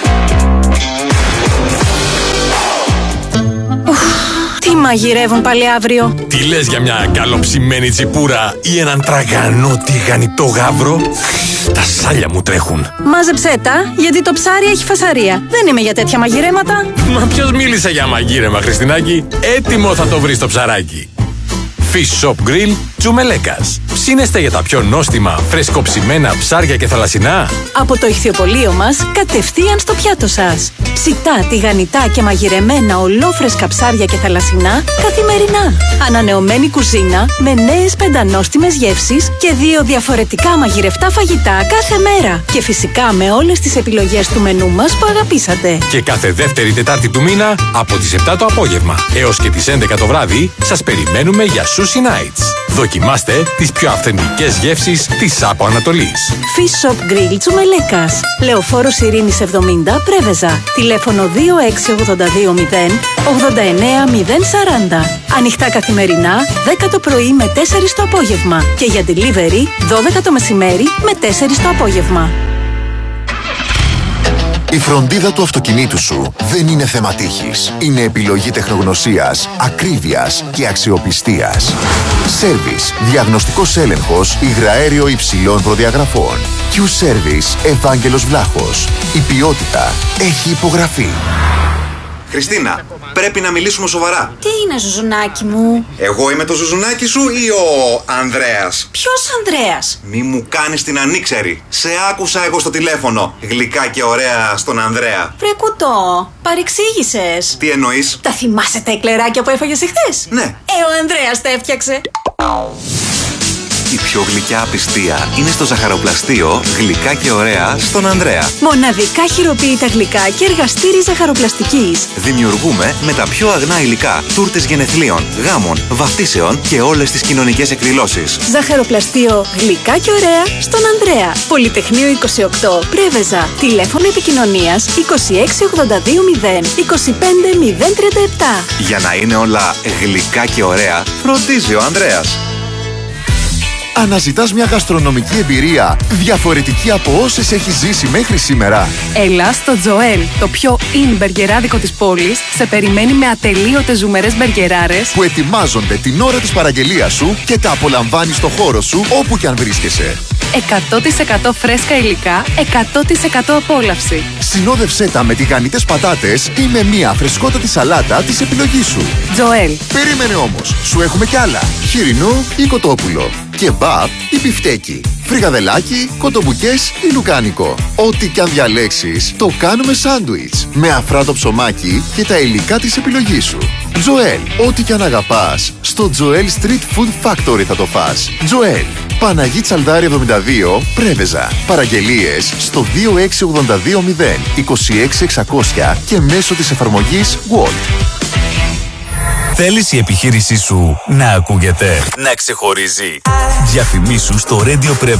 Τι μαγειρεύουν πάλι αύριο? Τι λες για μια καλοψημένη τσιπούρα ή έναν τραγανό τηγανιτό γάβρο? Τα σάλια μου τρέχουν. Μάζεψέ τα, γιατί το ψάρι έχει φασαρία. Δεν είμαι για τέτοια μαγειρέματα. Μα ποιος μίλησε για μαγείρεμα, Χριστινάκη? Έτοιμο θα το βρεις το ψαράκι. Fish Shop Grill Τσουμελέκας. Ψήνεστε για τα πιο νόστιμα, φρεσκοψημένα ψάρια και θαλασσινά? Από το ηχθιοπωλείο μας κατευθείαν στο πιάτο σας. Ψητά, τηγανιτά και μαγειρεμένα ολόφρεσκα ψάρια και θαλασσινά καθημερινά. Ανανεωμένη κουζίνα με νέες πεντανόστιμες γεύσεις και δύο διαφορετικά μαγειρευτά φαγητά κάθε μέρα. Και φυσικά με όλες τις επιλογές του μενού μας που αγαπήσατε. Και κάθε δεύτερη Τετάρτη του μήνα από τις επτά το απόγευμα έως και τις έντεκα το βράδυ σας περιμένουμε για Sushi Nights. Δοκιμάστε τις πιο αυθεντικές γεύσεις της Άπο Ανατολής. Fish Shop Grill Τσουμελέκας. Λεωφόρος Ειρήνης εβδομήντα, Πρέβεζα. Τηλέφωνο δύο έξι ογδόντα δύο μηδέν ογδόντα εννέα μηδέν σαράντα. Ανοιχτά καθημερινά, δέκα το πρωί με τέσσερα το απόγευμα. Και για delivery, δώδεκα το μεσημέρι με τέσσερα το απόγευμα. Η φροντίδα του αυτοκινήτου σου δεν είναι θέμα τύχης. Είναι επιλογή τεχνογνωσίας, ακρίβειας και αξιοπιστίας. Service, διαγνωστικός έλεγχος υγραέριο υψηλών προδιαγραφών. Q-Service, Ευάγγελος Βλάχος. Η ποιότητα έχει υπογραφεί. Χριστίνα, πρέπει να μιλήσουμε σοβαρά. Τι είναι, Ζουζουνάκι μου? Εγώ είμαι το Ζουζουνάκι σου ή ο Ανδρέας? Ποιος Ανδρέας? Μη μου κάνεις την ανήξερη. Σε άκουσα εγώ στο τηλέφωνο. Γλυκά και ωραία στον Ανδρέα. Βρε κουτό, παρεξήγησες. Τι εννοείς? Τα θυμάσαι τα εκλεράκια που έφαγες εχθές? Ναι. Ε, ο Ανδρέας τα έφτιαξε. Η πιο γλυκιά απιστία είναι στο ζαχαροπλαστείο Γλυκά και ωραία στον Ανδρέα. Μοναδικά χειροποίητα γλυκά και εργαστήρι ζαχαροπλαστικής. Δημιουργούμε με τα πιο αγνά υλικά τούρτες γενεθλίων, γάμων, βαφτίσεων και όλες τις κοινωνικές εκδηλώσεις. Ζαχαροπλαστείο Γλυκά και ωραία στον Ανδρέα. Πολυτεχνείο είκοσι οκτώ, Πρέβεζα. Τηλέφωνο επικοινωνίας είκοσι έξι ογδόντα δύο μηδέν είκοσι πέντε μηδέν τριάντα επτά. Για να είναι όλα γλυκά και ωραία, φροντίζει ο Ανδρέας. Αναζητάς μια γαστρονομική εμπειρία διαφορετική από όσες έχεις ζήσει μέχρι σήμερα? Έλα στο Τζοέλ, το πιο in μπεργκεράδικο της πόλης, σε περιμένει με ατελείωτες ζουμερές μπεργκεράρες που ετοιμάζονται την ώρα της παραγγελίας σου και τα απολαμβάνεις στο χώρο σου όπου κι αν βρίσκεσαι. εκατό τοις εκατό φρέσκα υλικά, εκατό τοις εκατό απόλαυση. Συνόδευσέ τα με τηγανιτές πατάτες ή με μια φρεσκότατη σαλάτα της επιλογής σου. Τζοέλ. Περίμενε όμως, σου έχουμε κι άλλα. Χοιρινό ή κοτόπουλο. Κεμπάπ ή μπιφτέκι. Φρικαδελάκι, κοτομπουκές ή λουκάνικο. Ό,τι κι αν διαλέξεις, το κάνουμε σάντουιτς. Με αφράτο ψωμάκι και τα υλικά της επιλογής σου. Τζοέλ. Ό,τι κι αν αγαπάς, στο Τζοέλ Street Food Factory θα το φας. Τζοέλ. Παναγί Τσαλδάρη εβδομήντα δύο, Πρέβεζα. Παραγγελίες στο δύο έξι ογδόντα δύο μηδέν είκοσι έξι εξακόσια και μέσω της εφαρμογής Wolt. Θέλεις η επιχείρησή σου να ακούγεται, να ξεχωρίζει? Διαφημίσου στο Radio Preveza.